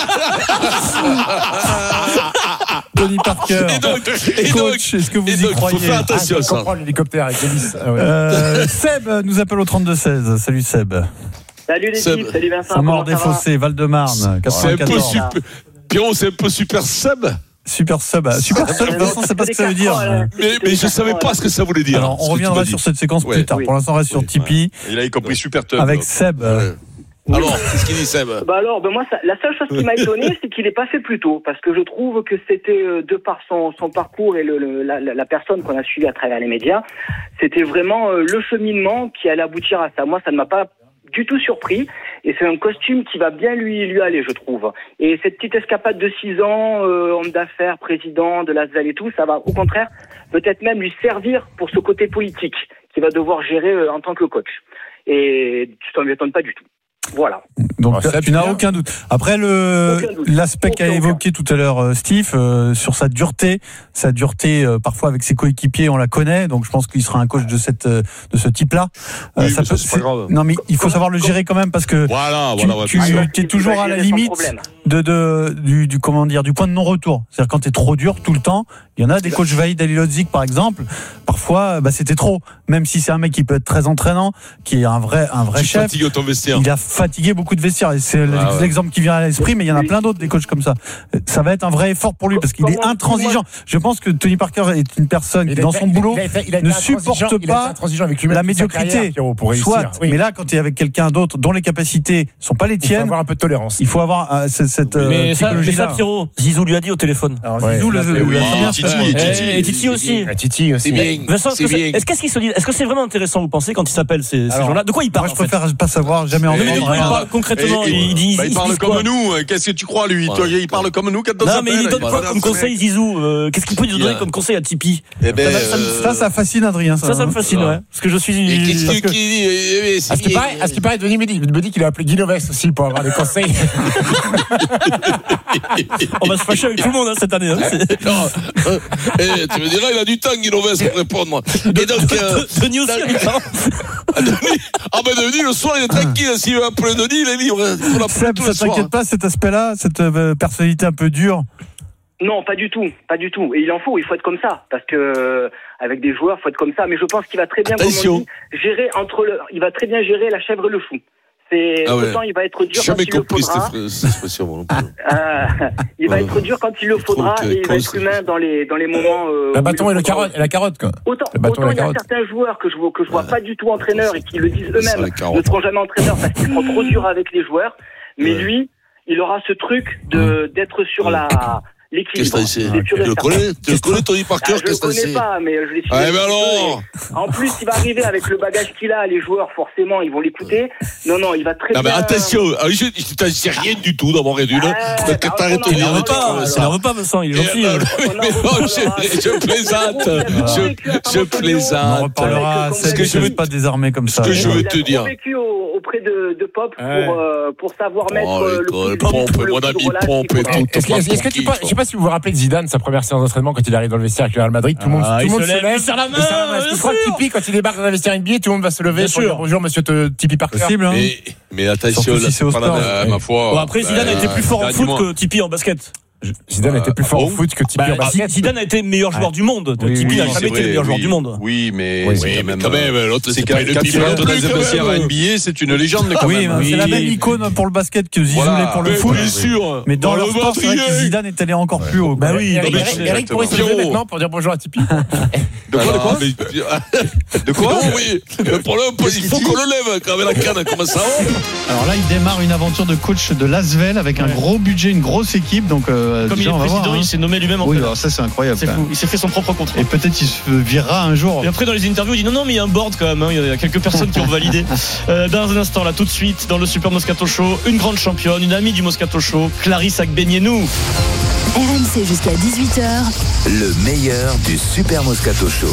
[SPEAKER 4] Tony Parker.
[SPEAKER 7] Et donc, et donc,
[SPEAKER 4] Coach, est-ce que vous
[SPEAKER 7] et
[SPEAKER 4] y
[SPEAKER 7] donc, faut
[SPEAKER 4] croyez?
[SPEAKER 7] faire
[SPEAKER 8] Ah,
[SPEAKER 7] attention
[SPEAKER 8] je
[SPEAKER 7] à ça.
[SPEAKER 8] comprends l'hélicoptère avec Hélice. Ah ouais.
[SPEAKER 4] Euh, Seb nous appelle au trente-deux seize. Salut Seb.
[SPEAKER 13] Salut les
[SPEAKER 7] Seb.
[SPEAKER 13] types, salut Vincent.
[SPEAKER 4] Saint-Maur
[SPEAKER 13] comment
[SPEAKER 4] des
[SPEAKER 13] ça va?
[SPEAKER 4] Fossés, Val-de-Marne,
[SPEAKER 7] C'est un peu
[SPEAKER 4] quatre-vingt-quatorze.
[SPEAKER 7] super. Pierrot, c'est un peu super sub.
[SPEAKER 4] Super sub. Super sub, de toute façon, c'est pas ce que ça veut dire.
[SPEAKER 7] Mais, mais je savais pas ce que ça voulait dire.
[SPEAKER 4] Alors,
[SPEAKER 7] ce
[SPEAKER 4] on
[SPEAKER 7] que tu
[SPEAKER 4] reviendra
[SPEAKER 7] m'as
[SPEAKER 4] sur
[SPEAKER 7] dit.
[SPEAKER 4] cette séquence
[SPEAKER 7] Ouais.
[SPEAKER 4] plus tard.
[SPEAKER 13] Oui.
[SPEAKER 4] Pour l'instant, on reste sur Tipeee
[SPEAKER 12] Il a compris super top.
[SPEAKER 4] avec Seb.
[SPEAKER 7] Ouais. Alors, qu'est-ce qu'il dit, Seb?
[SPEAKER 13] Bah alors, ben moi, ça, la seule chose qui m'a étonné, c'est qu'il n'est pas fait plus tôt, parce que je trouve que c'était, euh, de par son, son parcours et le, le, la, la personne qu'on a suivie à travers les médias, c'était vraiment euh, le cheminement qui allait aboutir à ça. Moi, ça ne m'a pas du tout surpris, et c'est un costume qui va bien lui lui aller, je trouve. Et cette petite escapade de six ans, euh, homme d'affaires, président de l'Asvel et tout, ça va au contraire peut-être même lui servir pour ce côté politique qu'il va devoir gérer euh, en tant que coach. Et ça ne m'étonne pas du tout. Voilà.
[SPEAKER 4] Donc
[SPEAKER 8] Alors,
[SPEAKER 4] tu n'as aucun doute. Après le
[SPEAKER 13] doute.
[SPEAKER 4] l'aspect qu'a
[SPEAKER 13] Aucun,
[SPEAKER 4] évoqué tout à l'heure euh, Steve euh, sur sa dureté, sa dureté euh, parfois avec ses coéquipiers, on la connaît. Donc je pense qu'il sera un coach de cette euh, de ce type-là. Euh,
[SPEAKER 7] Oui,
[SPEAKER 4] ça
[SPEAKER 7] mais ça, c'est pas grave.
[SPEAKER 4] Non mais il faut savoir le gérer quand même parce que
[SPEAKER 7] Voilà,
[SPEAKER 4] tu,
[SPEAKER 7] voilà, ouais,
[SPEAKER 4] tu
[SPEAKER 7] bien sûr.
[SPEAKER 4] es toujours à la
[SPEAKER 13] gérer sans
[SPEAKER 4] limite
[SPEAKER 13] problème.
[SPEAKER 4] de, de du, du comment dire du point de non-retour. C'est-à-dire quand tu es trop dur tout le temps, il y en a des coachs Vahid Halilhodžić par exemple, parfois bah, c'était trop, même si c'est un mec qui peut être très entraînant, qui est un vrai un vrai
[SPEAKER 7] Tu
[SPEAKER 4] chef.
[SPEAKER 7] fatigues ton vestiaire.
[SPEAKER 4] Il a fatigué beaucoup de vestiaires et c'est
[SPEAKER 7] Ah ouais.
[SPEAKER 4] l'exemple qui vient à l'esprit, mais il y en a plein d'autres des coachs comme ça. Ça va être un vrai effort pour lui parce qu'il est intransigeant. Je pense que Tony Parker est une personne qui, dans son boulot, ne supporte pas la médiocrité. Soit,
[SPEAKER 8] oui.
[SPEAKER 4] mais là, quand tu es avec quelqu'un d'autre dont les capacités sont pas les
[SPEAKER 8] Il faut
[SPEAKER 4] tiennes,
[SPEAKER 8] avoir un peu de tolérance.
[SPEAKER 4] il faut avoir euh, cette, cette euh,
[SPEAKER 5] Mais ça, mais ça,
[SPEAKER 4] psychologie-là.
[SPEAKER 5] Pierrot, Zizou lui a dit au téléphone.
[SPEAKER 4] Alors,
[SPEAKER 8] Ouais.
[SPEAKER 4] Zizou, le, le,
[SPEAKER 7] oui,
[SPEAKER 4] le- très bien,
[SPEAKER 7] Titi,
[SPEAKER 4] c'est-
[SPEAKER 7] et Titi.
[SPEAKER 5] Et, et Titi aussi.
[SPEAKER 8] Ah, Titi aussi.
[SPEAKER 7] C'est bien.
[SPEAKER 5] Vincent, est-ce
[SPEAKER 7] C'est
[SPEAKER 5] que c'est-
[SPEAKER 7] bien.
[SPEAKER 5] est-ce qu'est-ce qu'ils se disent Est-ce que c'est vraiment intéressant, vous pensez, quand ils s'appellent ces, ces
[SPEAKER 4] Alors,
[SPEAKER 5] gens-là? De quoi ils parlent
[SPEAKER 4] Moi, je
[SPEAKER 5] en fait
[SPEAKER 4] préfère pas savoir, jamais
[SPEAKER 5] Mais de
[SPEAKER 4] entendre
[SPEAKER 5] quoi ils
[SPEAKER 4] rien.
[SPEAKER 5] parlent concrètement?
[SPEAKER 12] Et- et-
[SPEAKER 5] Ils disent,
[SPEAKER 12] bah, il
[SPEAKER 5] ils
[SPEAKER 12] parle
[SPEAKER 5] disent
[SPEAKER 12] comme
[SPEAKER 5] quoi?
[SPEAKER 12] nous. hein. Qu'est-ce que tu crois, lui? Toi, Il parle comme nous quand on
[SPEAKER 5] Non,
[SPEAKER 12] s'appelle.
[SPEAKER 5] mais il donne
[SPEAKER 12] il
[SPEAKER 5] quoi
[SPEAKER 12] parle
[SPEAKER 5] comme
[SPEAKER 12] dans
[SPEAKER 5] conseil,
[SPEAKER 12] ce
[SPEAKER 5] Zizou? Euh, Qu'est-ce qu'il peut lui donner
[SPEAKER 7] Yeah.
[SPEAKER 5] comme conseil à Tipeee?
[SPEAKER 7] Eh ben,
[SPEAKER 5] Ça, ça me-
[SPEAKER 7] euh,
[SPEAKER 4] Ça, ça fascine Adrien. Ça,
[SPEAKER 5] Ça, ça me
[SPEAKER 4] hein.
[SPEAKER 5] fascine, ouais. Parce que je suis.
[SPEAKER 7] Et qu'est-ce
[SPEAKER 5] parce
[SPEAKER 7] qu'il
[SPEAKER 5] que-
[SPEAKER 7] dit? Eh, eh, c'est
[SPEAKER 8] À ce qui
[SPEAKER 7] bien.
[SPEAKER 8] paraît, à ce qui paraît, Denis me dit, me dit qu'il a appelé Guy Novès aussi pour avoir des conseils.
[SPEAKER 5] On va se fâcher avec tout le monde hein, cette année. Hein. C'est-
[SPEAKER 7] Non, euh, eh, tu me diras, il a du temps, Guy Novès, pour répondre, moi. Et donc, euh,
[SPEAKER 5] Denis aussi a du temps.
[SPEAKER 7] ah, Denis, ah ben Denis, le soir, il est tranquille. S'il veut appeler Denis, il est libre. Il faut l'appeler
[SPEAKER 4] Seb,
[SPEAKER 7] tous
[SPEAKER 4] ça
[SPEAKER 7] les soirs.
[SPEAKER 4] t'inquiète pas cet aspect-là, cette euh, personnalité un peu dure?
[SPEAKER 13] Non, pas du tout, pas du tout. Et il en faut, il faut être comme ça, parce que euh, avec des joueurs, il faut être comme ça. Mais je pense qu'il va très bien, comme
[SPEAKER 7] Attention.
[SPEAKER 13] on dit, gérer entre le, il va très bien gérer la chèvre et le chou. C'est
[SPEAKER 7] Ah ouais.
[SPEAKER 13] autant il va être dur
[SPEAKER 7] J'ai
[SPEAKER 13] quand
[SPEAKER 7] jamais
[SPEAKER 13] il le
[SPEAKER 7] compris
[SPEAKER 13] faudra.
[SPEAKER 7] cette cette expression, moi non plus.
[SPEAKER 13] Euh, il va
[SPEAKER 7] Ouais.
[SPEAKER 13] être dur quand il le
[SPEAKER 7] Je trouve
[SPEAKER 13] faudra
[SPEAKER 7] que
[SPEAKER 13] et il va
[SPEAKER 7] con,
[SPEAKER 13] être
[SPEAKER 7] c'est-
[SPEAKER 13] humain dans les dans les moments. Euh,
[SPEAKER 8] Le
[SPEAKER 13] où
[SPEAKER 8] bâton
[SPEAKER 13] il
[SPEAKER 8] et le
[SPEAKER 13] faudra.
[SPEAKER 8] carotte, et la carotte, quoi.
[SPEAKER 13] Autant,
[SPEAKER 8] Le bâton
[SPEAKER 13] autant
[SPEAKER 8] et la
[SPEAKER 13] il y a
[SPEAKER 8] carotte.
[SPEAKER 13] certains joueurs que je vois que je vois pas du tout entraîneurs et qui le disent
[SPEAKER 7] Ça,
[SPEAKER 13] eux-mêmes
[SPEAKER 7] la carotte.
[SPEAKER 13] ne seront jamais entraîneurs parce qu'ils seront trop durs avec les joueurs. Mais
[SPEAKER 7] Ouais.
[SPEAKER 13] lui, il aura ce truc de d'être sur la
[SPEAKER 7] Qu'est-ce
[SPEAKER 13] l'équilibre.
[SPEAKER 7] que c'est?
[SPEAKER 13] C'est sûr et
[SPEAKER 7] Tu le
[SPEAKER 13] certain.
[SPEAKER 7] connais? Tu le connais, Tony
[SPEAKER 13] Ah,
[SPEAKER 7] Parker?
[SPEAKER 13] je le
[SPEAKER 7] Qu'est-ce que
[SPEAKER 13] connais
[SPEAKER 7] c'est?
[SPEAKER 13] pas, mais je l'ai suivi.
[SPEAKER 7] Ah,
[SPEAKER 13] un
[SPEAKER 7] mais
[SPEAKER 13] petit peu
[SPEAKER 7] alors
[SPEAKER 13] et En plus, il va arriver avec le bagage qu'il a. Les joueurs, forcément, ils vont l'écouter. Non, non, il va très
[SPEAKER 7] Non, mais
[SPEAKER 13] bien.
[SPEAKER 7] attention, ah, je je t'en sais rien du tout dans mon réduit, là.
[SPEAKER 13] Ah,
[SPEAKER 7] Parce que
[SPEAKER 13] bah,
[SPEAKER 7] t'arrêtes
[SPEAKER 13] on
[SPEAKER 7] de
[SPEAKER 13] en
[SPEAKER 7] dire
[SPEAKER 13] parlera,
[SPEAKER 7] des trucs
[SPEAKER 13] alors.
[SPEAKER 7] comme
[SPEAKER 5] Ça
[SPEAKER 7] ça.
[SPEAKER 5] n'en veut pas, Vincent, il est
[SPEAKER 7] Et,
[SPEAKER 5] gentil.
[SPEAKER 7] euh,
[SPEAKER 5] euh.
[SPEAKER 7] mais non, je, je plaisante, je, je
[SPEAKER 4] On en
[SPEAKER 7] plaisante.
[SPEAKER 4] reparlera.
[SPEAKER 13] Avec,
[SPEAKER 4] Seb,
[SPEAKER 13] comme
[SPEAKER 4] que
[SPEAKER 13] ça,
[SPEAKER 4] je ne veux pas désarmer comme ça.
[SPEAKER 7] que je veux
[SPEAKER 13] il a
[SPEAKER 7] te
[SPEAKER 13] trop
[SPEAKER 7] dire.
[SPEAKER 13] vécu au- auprès de, de Pop pour,
[SPEAKER 8] Ouais.
[SPEAKER 13] euh, pour savoir mettre
[SPEAKER 7] Oh,
[SPEAKER 13] euh, le
[SPEAKER 7] l'école,
[SPEAKER 13] coup de
[SPEAKER 7] pompe,
[SPEAKER 13] le
[SPEAKER 7] mon
[SPEAKER 13] coup de
[SPEAKER 7] ami,
[SPEAKER 13] relâche
[SPEAKER 7] pompe
[SPEAKER 13] qu'il
[SPEAKER 7] et
[SPEAKER 13] faut.
[SPEAKER 7] tout.
[SPEAKER 8] Est-ce que, est-ce que tu
[SPEAKER 7] tranquille,
[SPEAKER 8] pas- je sais pas si vous vous rappelez de Zidane, sa première séance d'entraînement quand il arrive dans le vestiaire avec le Real Madrid, tout le monde,
[SPEAKER 5] Ah,
[SPEAKER 8] tout
[SPEAKER 5] il
[SPEAKER 8] le monde
[SPEAKER 5] se
[SPEAKER 8] se
[SPEAKER 5] lève,
[SPEAKER 8] lève.
[SPEAKER 5] il serre la main,
[SPEAKER 8] il serre la main. Est-ce que
[SPEAKER 5] bien
[SPEAKER 8] tu crois que
[SPEAKER 5] sûr.
[SPEAKER 8] Tipeee, quand il débarque dans le vestiaire N B A, tout le monde va se lever
[SPEAKER 5] Bien
[SPEAKER 8] pour
[SPEAKER 5] sûr.
[SPEAKER 8] dire bonjour monsieur te- Tipeee Parker.
[SPEAKER 4] Possible, hein.
[SPEAKER 7] Mais, mais attention,
[SPEAKER 4] Surtout si
[SPEAKER 7] là,
[SPEAKER 4] c'est au
[SPEAKER 7] pas la
[SPEAKER 4] sport.
[SPEAKER 7] même-
[SPEAKER 12] Euh, ma foi.
[SPEAKER 5] Bon, après, Zidane a été plus fort en
[SPEAKER 12] Zidane,
[SPEAKER 5] foot
[SPEAKER 12] dis-moi.
[SPEAKER 5] que Tipeee en basket.
[SPEAKER 8] Zidane était plus fort
[SPEAKER 12] Ah
[SPEAKER 8] au
[SPEAKER 12] bon
[SPEAKER 8] foot que Tipeee
[SPEAKER 5] Bah,
[SPEAKER 8] en basket.
[SPEAKER 5] Zidane a été meilleur joueur
[SPEAKER 8] Ouais.
[SPEAKER 5] du monde.
[SPEAKER 4] Oui,
[SPEAKER 5] Tipeee
[SPEAKER 4] oui,
[SPEAKER 5] n'a
[SPEAKER 4] c'est
[SPEAKER 5] jamais été le meilleur joueur du monde.
[SPEAKER 12] Oui, mais
[SPEAKER 8] Oui,
[SPEAKER 12] c'est
[SPEAKER 7] Oui,
[SPEAKER 12] quand
[SPEAKER 7] mais
[SPEAKER 12] même.
[SPEAKER 7] quand même, l'autre,
[SPEAKER 12] C'est
[SPEAKER 7] c'est
[SPEAKER 12] quand
[SPEAKER 7] pas
[SPEAKER 12] même
[SPEAKER 7] une
[SPEAKER 12] quand
[SPEAKER 7] pile
[SPEAKER 12] il rentre
[SPEAKER 7] de
[SPEAKER 12] dans
[SPEAKER 7] trucs,
[SPEAKER 12] un
[SPEAKER 7] quand
[SPEAKER 12] vestiaire
[SPEAKER 7] même.
[SPEAKER 12] N B A, c'est une légende quand
[SPEAKER 4] Oui,
[SPEAKER 12] même.
[SPEAKER 4] mais c'est la
[SPEAKER 5] Oui.
[SPEAKER 4] même icône pour le basket que Zizou
[SPEAKER 12] Voilà.
[SPEAKER 4] l'est pour le
[SPEAKER 7] Mais
[SPEAKER 4] foot.
[SPEAKER 7] bien sûr.
[SPEAKER 4] Mais dans
[SPEAKER 7] Dans
[SPEAKER 4] leur
[SPEAKER 7] le
[SPEAKER 4] sport, c'est vrai que
[SPEAKER 7] Madrid.
[SPEAKER 4] Zidane est allé encore plus haut.
[SPEAKER 5] Bah oui,
[SPEAKER 8] Eric,
[SPEAKER 5] non, mais
[SPEAKER 8] Eric,
[SPEAKER 5] c'est-
[SPEAKER 8] Eric pourrait se lever
[SPEAKER 7] Pierrot.
[SPEAKER 8] maintenant pour dire bonjour à Tipeee.
[SPEAKER 12] De quoi, de quoi?
[SPEAKER 7] De quoi? Oui, le problème, il faut qu'on le lève quand même la canne, comment ça va?
[SPEAKER 14] Alors là, il démarre une aventure de coach de l'Asvel avec un gros budget, une grosse équipe. Donc, euh,
[SPEAKER 5] Comme il
[SPEAKER 14] déjà,
[SPEAKER 5] est
[SPEAKER 14] on va
[SPEAKER 5] président,
[SPEAKER 14] voir, hein.
[SPEAKER 5] il s'est nommé lui-même
[SPEAKER 14] Oui,
[SPEAKER 5] entraîneur.
[SPEAKER 14] alors ça, c'est incroyable.
[SPEAKER 5] C'est
[SPEAKER 14] quand
[SPEAKER 5] fou.
[SPEAKER 14] même.
[SPEAKER 5] Il s'est fait son propre contrat.
[SPEAKER 14] Et peut-être il se virera un jour.
[SPEAKER 5] Et après, dans les interviews, il dit non, non, mais il y a un board quand même. hein. Il y a quelques personnes qui ont validé. Euh, dans un instant, là, tout de suite, dans le Super Moscato Show, une grande championne, une amie du Moscato Show, Clarisse Agbenienou.
[SPEAKER 3] R M C jusqu'à dix-huit heures.
[SPEAKER 2] Le meilleur du Super Moscato Show.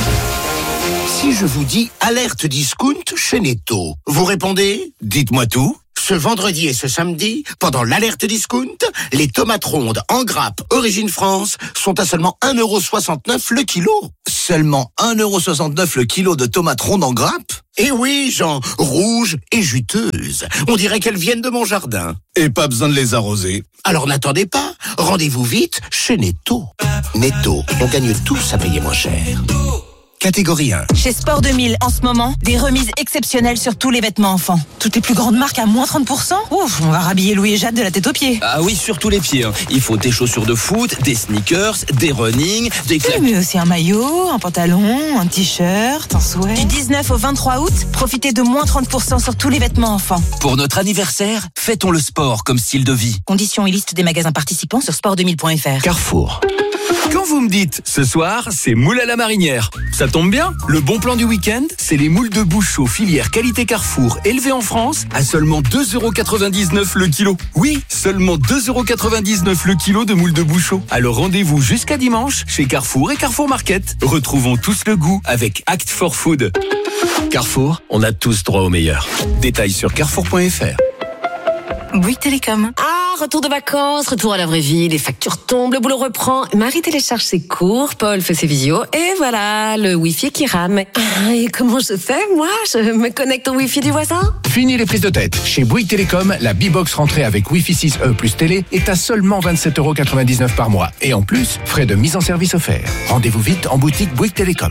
[SPEAKER 15] Si je vous dis alerte discount chez Netto, vous répondez? Dites-moi tout. Ce vendredi et ce samedi, pendant l'alerte discount, les tomates rondes en grappe Origine France sont à seulement un euro soixante-neuf le kilo. Seulement un euro soixante-neuf le kilo de tomates rondes en grappe? Eh oui, Jean, rouges et juteuses. On dirait qu'elles viennent de mon jardin. Et pas besoin de les arroser. Alors n'attendez pas, rendez-vous vite chez Netto. Netto, on gagne tous à payer moins cher. catégorie un.
[SPEAKER 16] Chez Sport deux mille, en ce moment, des remises exceptionnelles sur tous les vêtements enfants. Toutes les plus grandes marques à moins trente pour cent. Ouf, on va rhabiller Louis et Jade de la tête aux pieds.
[SPEAKER 17] Ah oui, sur tous les pieds. Hein. Il faut des chaussures de foot, des sneakers, des running, des claques.
[SPEAKER 16] Oui, mais aussi un maillot, un pantalon, un t-shirt, un sweat. Du dix-neuf au vingt-trois août, profitez de moins trente pour cent sur tous les vêtements enfants.
[SPEAKER 17] Pour notre anniversaire, fêtons le sport comme style de vie.
[SPEAKER 16] Conditions et liste des magasins participants sur sport deux mille point f r.
[SPEAKER 17] Carrefour. Quand vous me dites, ce soir, c'est moule à la marinière. Ça tombe bien, le bon plan du week-end, c'est les moules de Bouchot, filière qualité Carrefour, élevées en France, à seulement deux euros quatre-vingt-dix-neuf le kilo. Oui, seulement deux euros quatre-vingt-dix-neuf le kilo de moules de Bouchot. Alors rendez-vous jusqu'à dimanche, chez Carrefour et Carrefour Market. Retrouvons tous le goût avec Act for Food. Carrefour, on a tous droit au meilleur. Détails sur carrefour point f r.
[SPEAKER 18] Bouygues Télécom. Ah, retour de vacances, retour à la vraie vie, les factures tombent, le boulot reprend. Marie télécharge ses cours, Paul fait ses visios, et voilà, le Wi-Fi qui rame. Ah, et comment je fais, moi? Je me connecte au Wi-Fi du voisin?
[SPEAKER 19] Fini les prises de tête. Chez Bouygues Télécom, la B-Box rentrée avec Wi-Fi six E plus télé est à seulement vingt-sept euros quatre-vingt-dix-neuf par mois. Et en plus, frais de mise en service offerts. Rendez-vous vite en boutique Bouygues Télécom.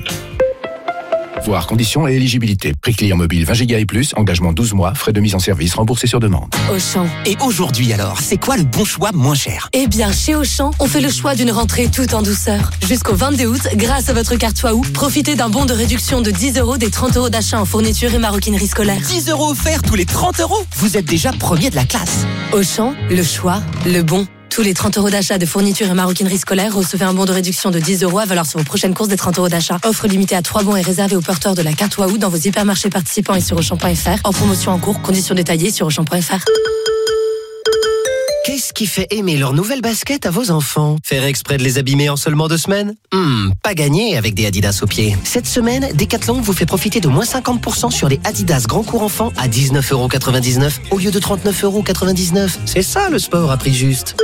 [SPEAKER 19] Voir conditions et éligibilité. Prix client mobile vingt giga et plus, engagement douze mois, frais de mise en service remboursés sur demande.
[SPEAKER 18] Auchan.
[SPEAKER 17] Et aujourd'hui alors, c'est quoi le bon choix moins cher?
[SPEAKER 18] Eh bien, chez Auchan, on fait le choix d'une rentrée tout en douceur. Jusqu'au vingt-deux août, grâce à votre carte Waouh, profitez d'un bon de réduction de dix euros des trente euros d'achat en fourniture et maroquinerie scolaire.
[SPEAKER 17] dix euros offerts tous les trente euros? Vous êtes déjà premier de la classe.
[SPEAKER 18] Auchan, le choix, le bon. Tous les trente euros d'achat de fourniture et maroquinerie scolaire, recevez un bon de réduction de dix euros à valeur sur vos prochaines courses des trente euros d'achat. Offre limitée à trois bons et réservée aux porteurs de la carte Waouh dans vos hypermarchés participants et sur Auchan point f r. En promotion en cours, conditions détaillées sur Auchan point f r.
[SPEAKER 20] Qu'est-ce qui fait aimer leur nouvelle basket à vos enfants? Faire exprès de les abîmer en seulement deux semaines? Hmm, pas gagné avec des Adidas aux pieds. Cette semaine, Decathlon vous fait profiter de moins cinquante pour cent sur les Adidas Grand Cours Enfants à dix-neuf euros quatre-vingt-dix-neuf au lieu de trente-neuf euros quatre-vingt-dix-neuf. C'est ça le sport à prix juste.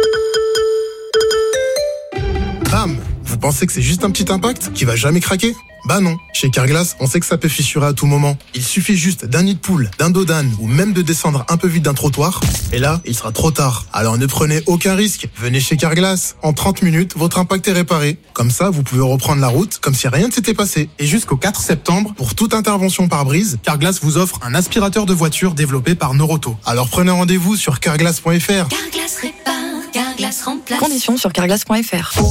[SPEAKER 21] Bam! Vous pensez que c'est juste un petit impact qui va jamais craquer? Bah non. Chez Carglass, on sait que ça peut fissurer à tout moment. Il suffit juste d'un nid de poule, d'un dos d'âne ou même de descendre un peu vite d'un trottoir. Et là, il sera trop tard. Alors ne prenez aucun risque. Venez chez Carglass. En trente minutes, votre impact est réparé. Comme ça, vous pouvez reprendre la route comme si rien ne s'était passé. Et jusqu'au quatre septembre, pour toute intervention par brise, Carglass vous offre un aspirateur de voiture développé par Noroto. Alors prenez rendez-vous sur carglass point f r.
[SPEAKER 18] Carglass répare, Carglass remplace.
[SPEAKER 22] Conditions sur carglass point f r.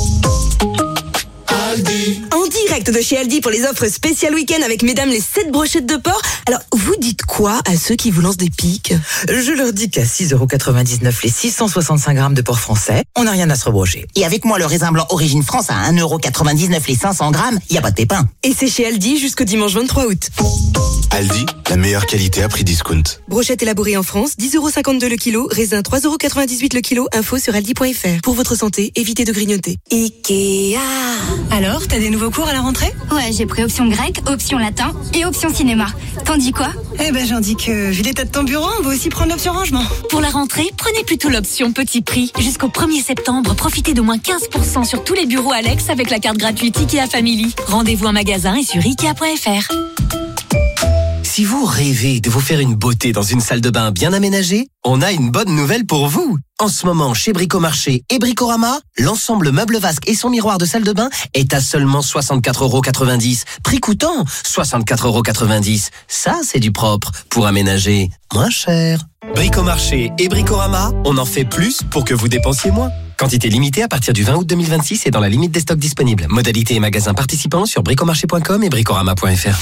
[SPEAKER 23] Aldi. En direct de chez Aldi pour les offres spéciales week-end avec mesdames les sept brochettes de porc. Alors, vous dites quoi à ceux qui vous lancent des piques?
[SPEAKER 24] Je leur dis qu'à six euros quatre-vingt-dix-neuf les six cent soixante-cinq grammes de porc français, on n'a rien à se rebrocher.
[SPEAKER 25] Et avec moi, le raisin blanc Origine France à un euro quatre-vingt-dix-neuf les cinq cents grammes, il n'y a pas de pépin.
[SPEAKER 23] Et c'est chez Aldi jusqu'au dimanche vingt-trois août.
[SPEAKER 26] Aldi, la meilleure qualité à prix discount.
[SPEAKER 23] Brochette élaborée en France, dix euros cinquante-deux le kilo, raisin trois euros quatre-vingt-dix-huit le kilo, info sur aldi point f r. Pour votre santé, évitez de grignoter.
[SPEAKER 18] Ikea.
[SPEAKER 23] Alors, t'as des nouveaux cours à la rentrée?
[SPEAKER 27] Ouais, j'ai pris option grec, option latin et option cinéma. T'en dis quoi?
[SPEAKER 23] Eh ben, j'en dis que, vu l'état de ton bureau, on va aussi prendre l'option rangement.
[SPEAKER 28] Pour la rentrée, prenez plutôt l'option petit prix. Jusqu'au premier septembre, profitez de moins quinze pour cent sur tous les bureaux Alex avec la carte gratuite Ikea Family. Rendez-vous en magasin et sur ikea point f r.
[SPEAKER 20] Si vous rêvez de vous faire une beauté dans une salle de bain bien aménagée, on a une bonne nouvelle pour vous. En ce moment, chez Bricomarché et Bricorama, l'ensemble meuble vasque et son miroir de salle de bain est à seulement soixante-quatre euros quatre-vingt-dix. Prix coûtant soixante-quatre euros quatre-vingt-dix. Ça, c'est du propre pour aménager moins cher. Bricomarché et Bricorama, on en fait plus pour que vous dépensiez moins. Quantité limitée à partir du vingt août deux mille vingt-six et dans la limite des stocks disponibles. Modalités et magasins participants sur bricomarché point com et bricorama point f r.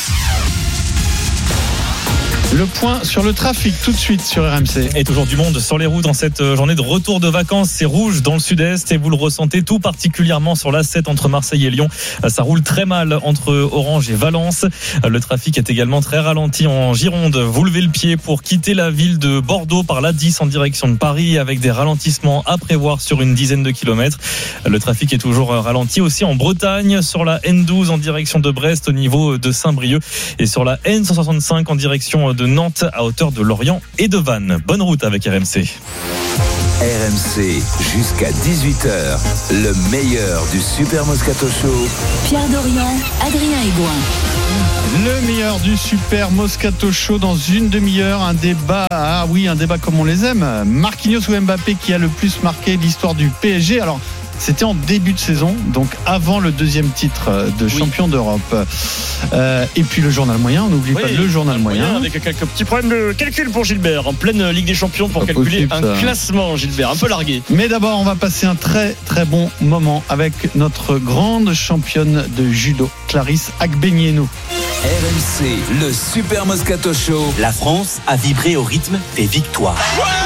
[SPEAKER 14] Le point sur le trafic tout de suite sur R M C.
[SPEAKER 5] Et toujours du monde sur les routes en cette journée de retour de vacances. C'est rouge dans le sud-est et vous le ressentez tout particulièrement sur l'A sept entre Marseille et Lyon. Ça roule très mal entre Orange et Valence. Le trafic est également très ralenti en Gironde. Vous levez le pied pour quitter la ville de Bordeaux par l'A dix en direction de Paris avec des ralentissements à prévoir sur une dizaine de kilomètres. Le trafic est toujours ralenti aussi en Bretagne sur la N douze en direction de Brest au niveau de Saint-Brieuc et sur la N cent soixante-cinq en direction de Nantes à hauteur de Lorient et de Vannes. Bonne route avec R M C.
[SPEAKER 2] R M C jusqu'à dix-huit heures, le meilleur du Super Moscato Show.
[SPEAKER 3] Pierre Dorian, Adrien Aigouin.
[SPEAKER 14] Le meilleur du Super Moscato Show dans une demi-heure. Un débat, ah oui, un débat comme on les aime. Marquinhos ou Mbappé qui a le plus marqué l'histoire du P S G? Alors, C'était en début de saison, donc avant le deuxième titre de champion oui. d'Europe. Euh, et puis le journal moyen, on n'oublie oui, pas le journal moyen. moyen.
[SPEAKER 1] Avec quelques petits problèmes de calcul pour Gilbert, en pleine Ligue des Champions pour pas calculer possible, un ça. classement, Gilbert, un peu largué.
[SPEAKER 14] Mais d'abord, on va passer un très très bon moment avec notre grande championne de judo, Clarisse Agbenienou.
[SPEAKER 2] R M C, le Super Moscato Show.
[SPEAKER 4] La France a vibré au rythme des victoires.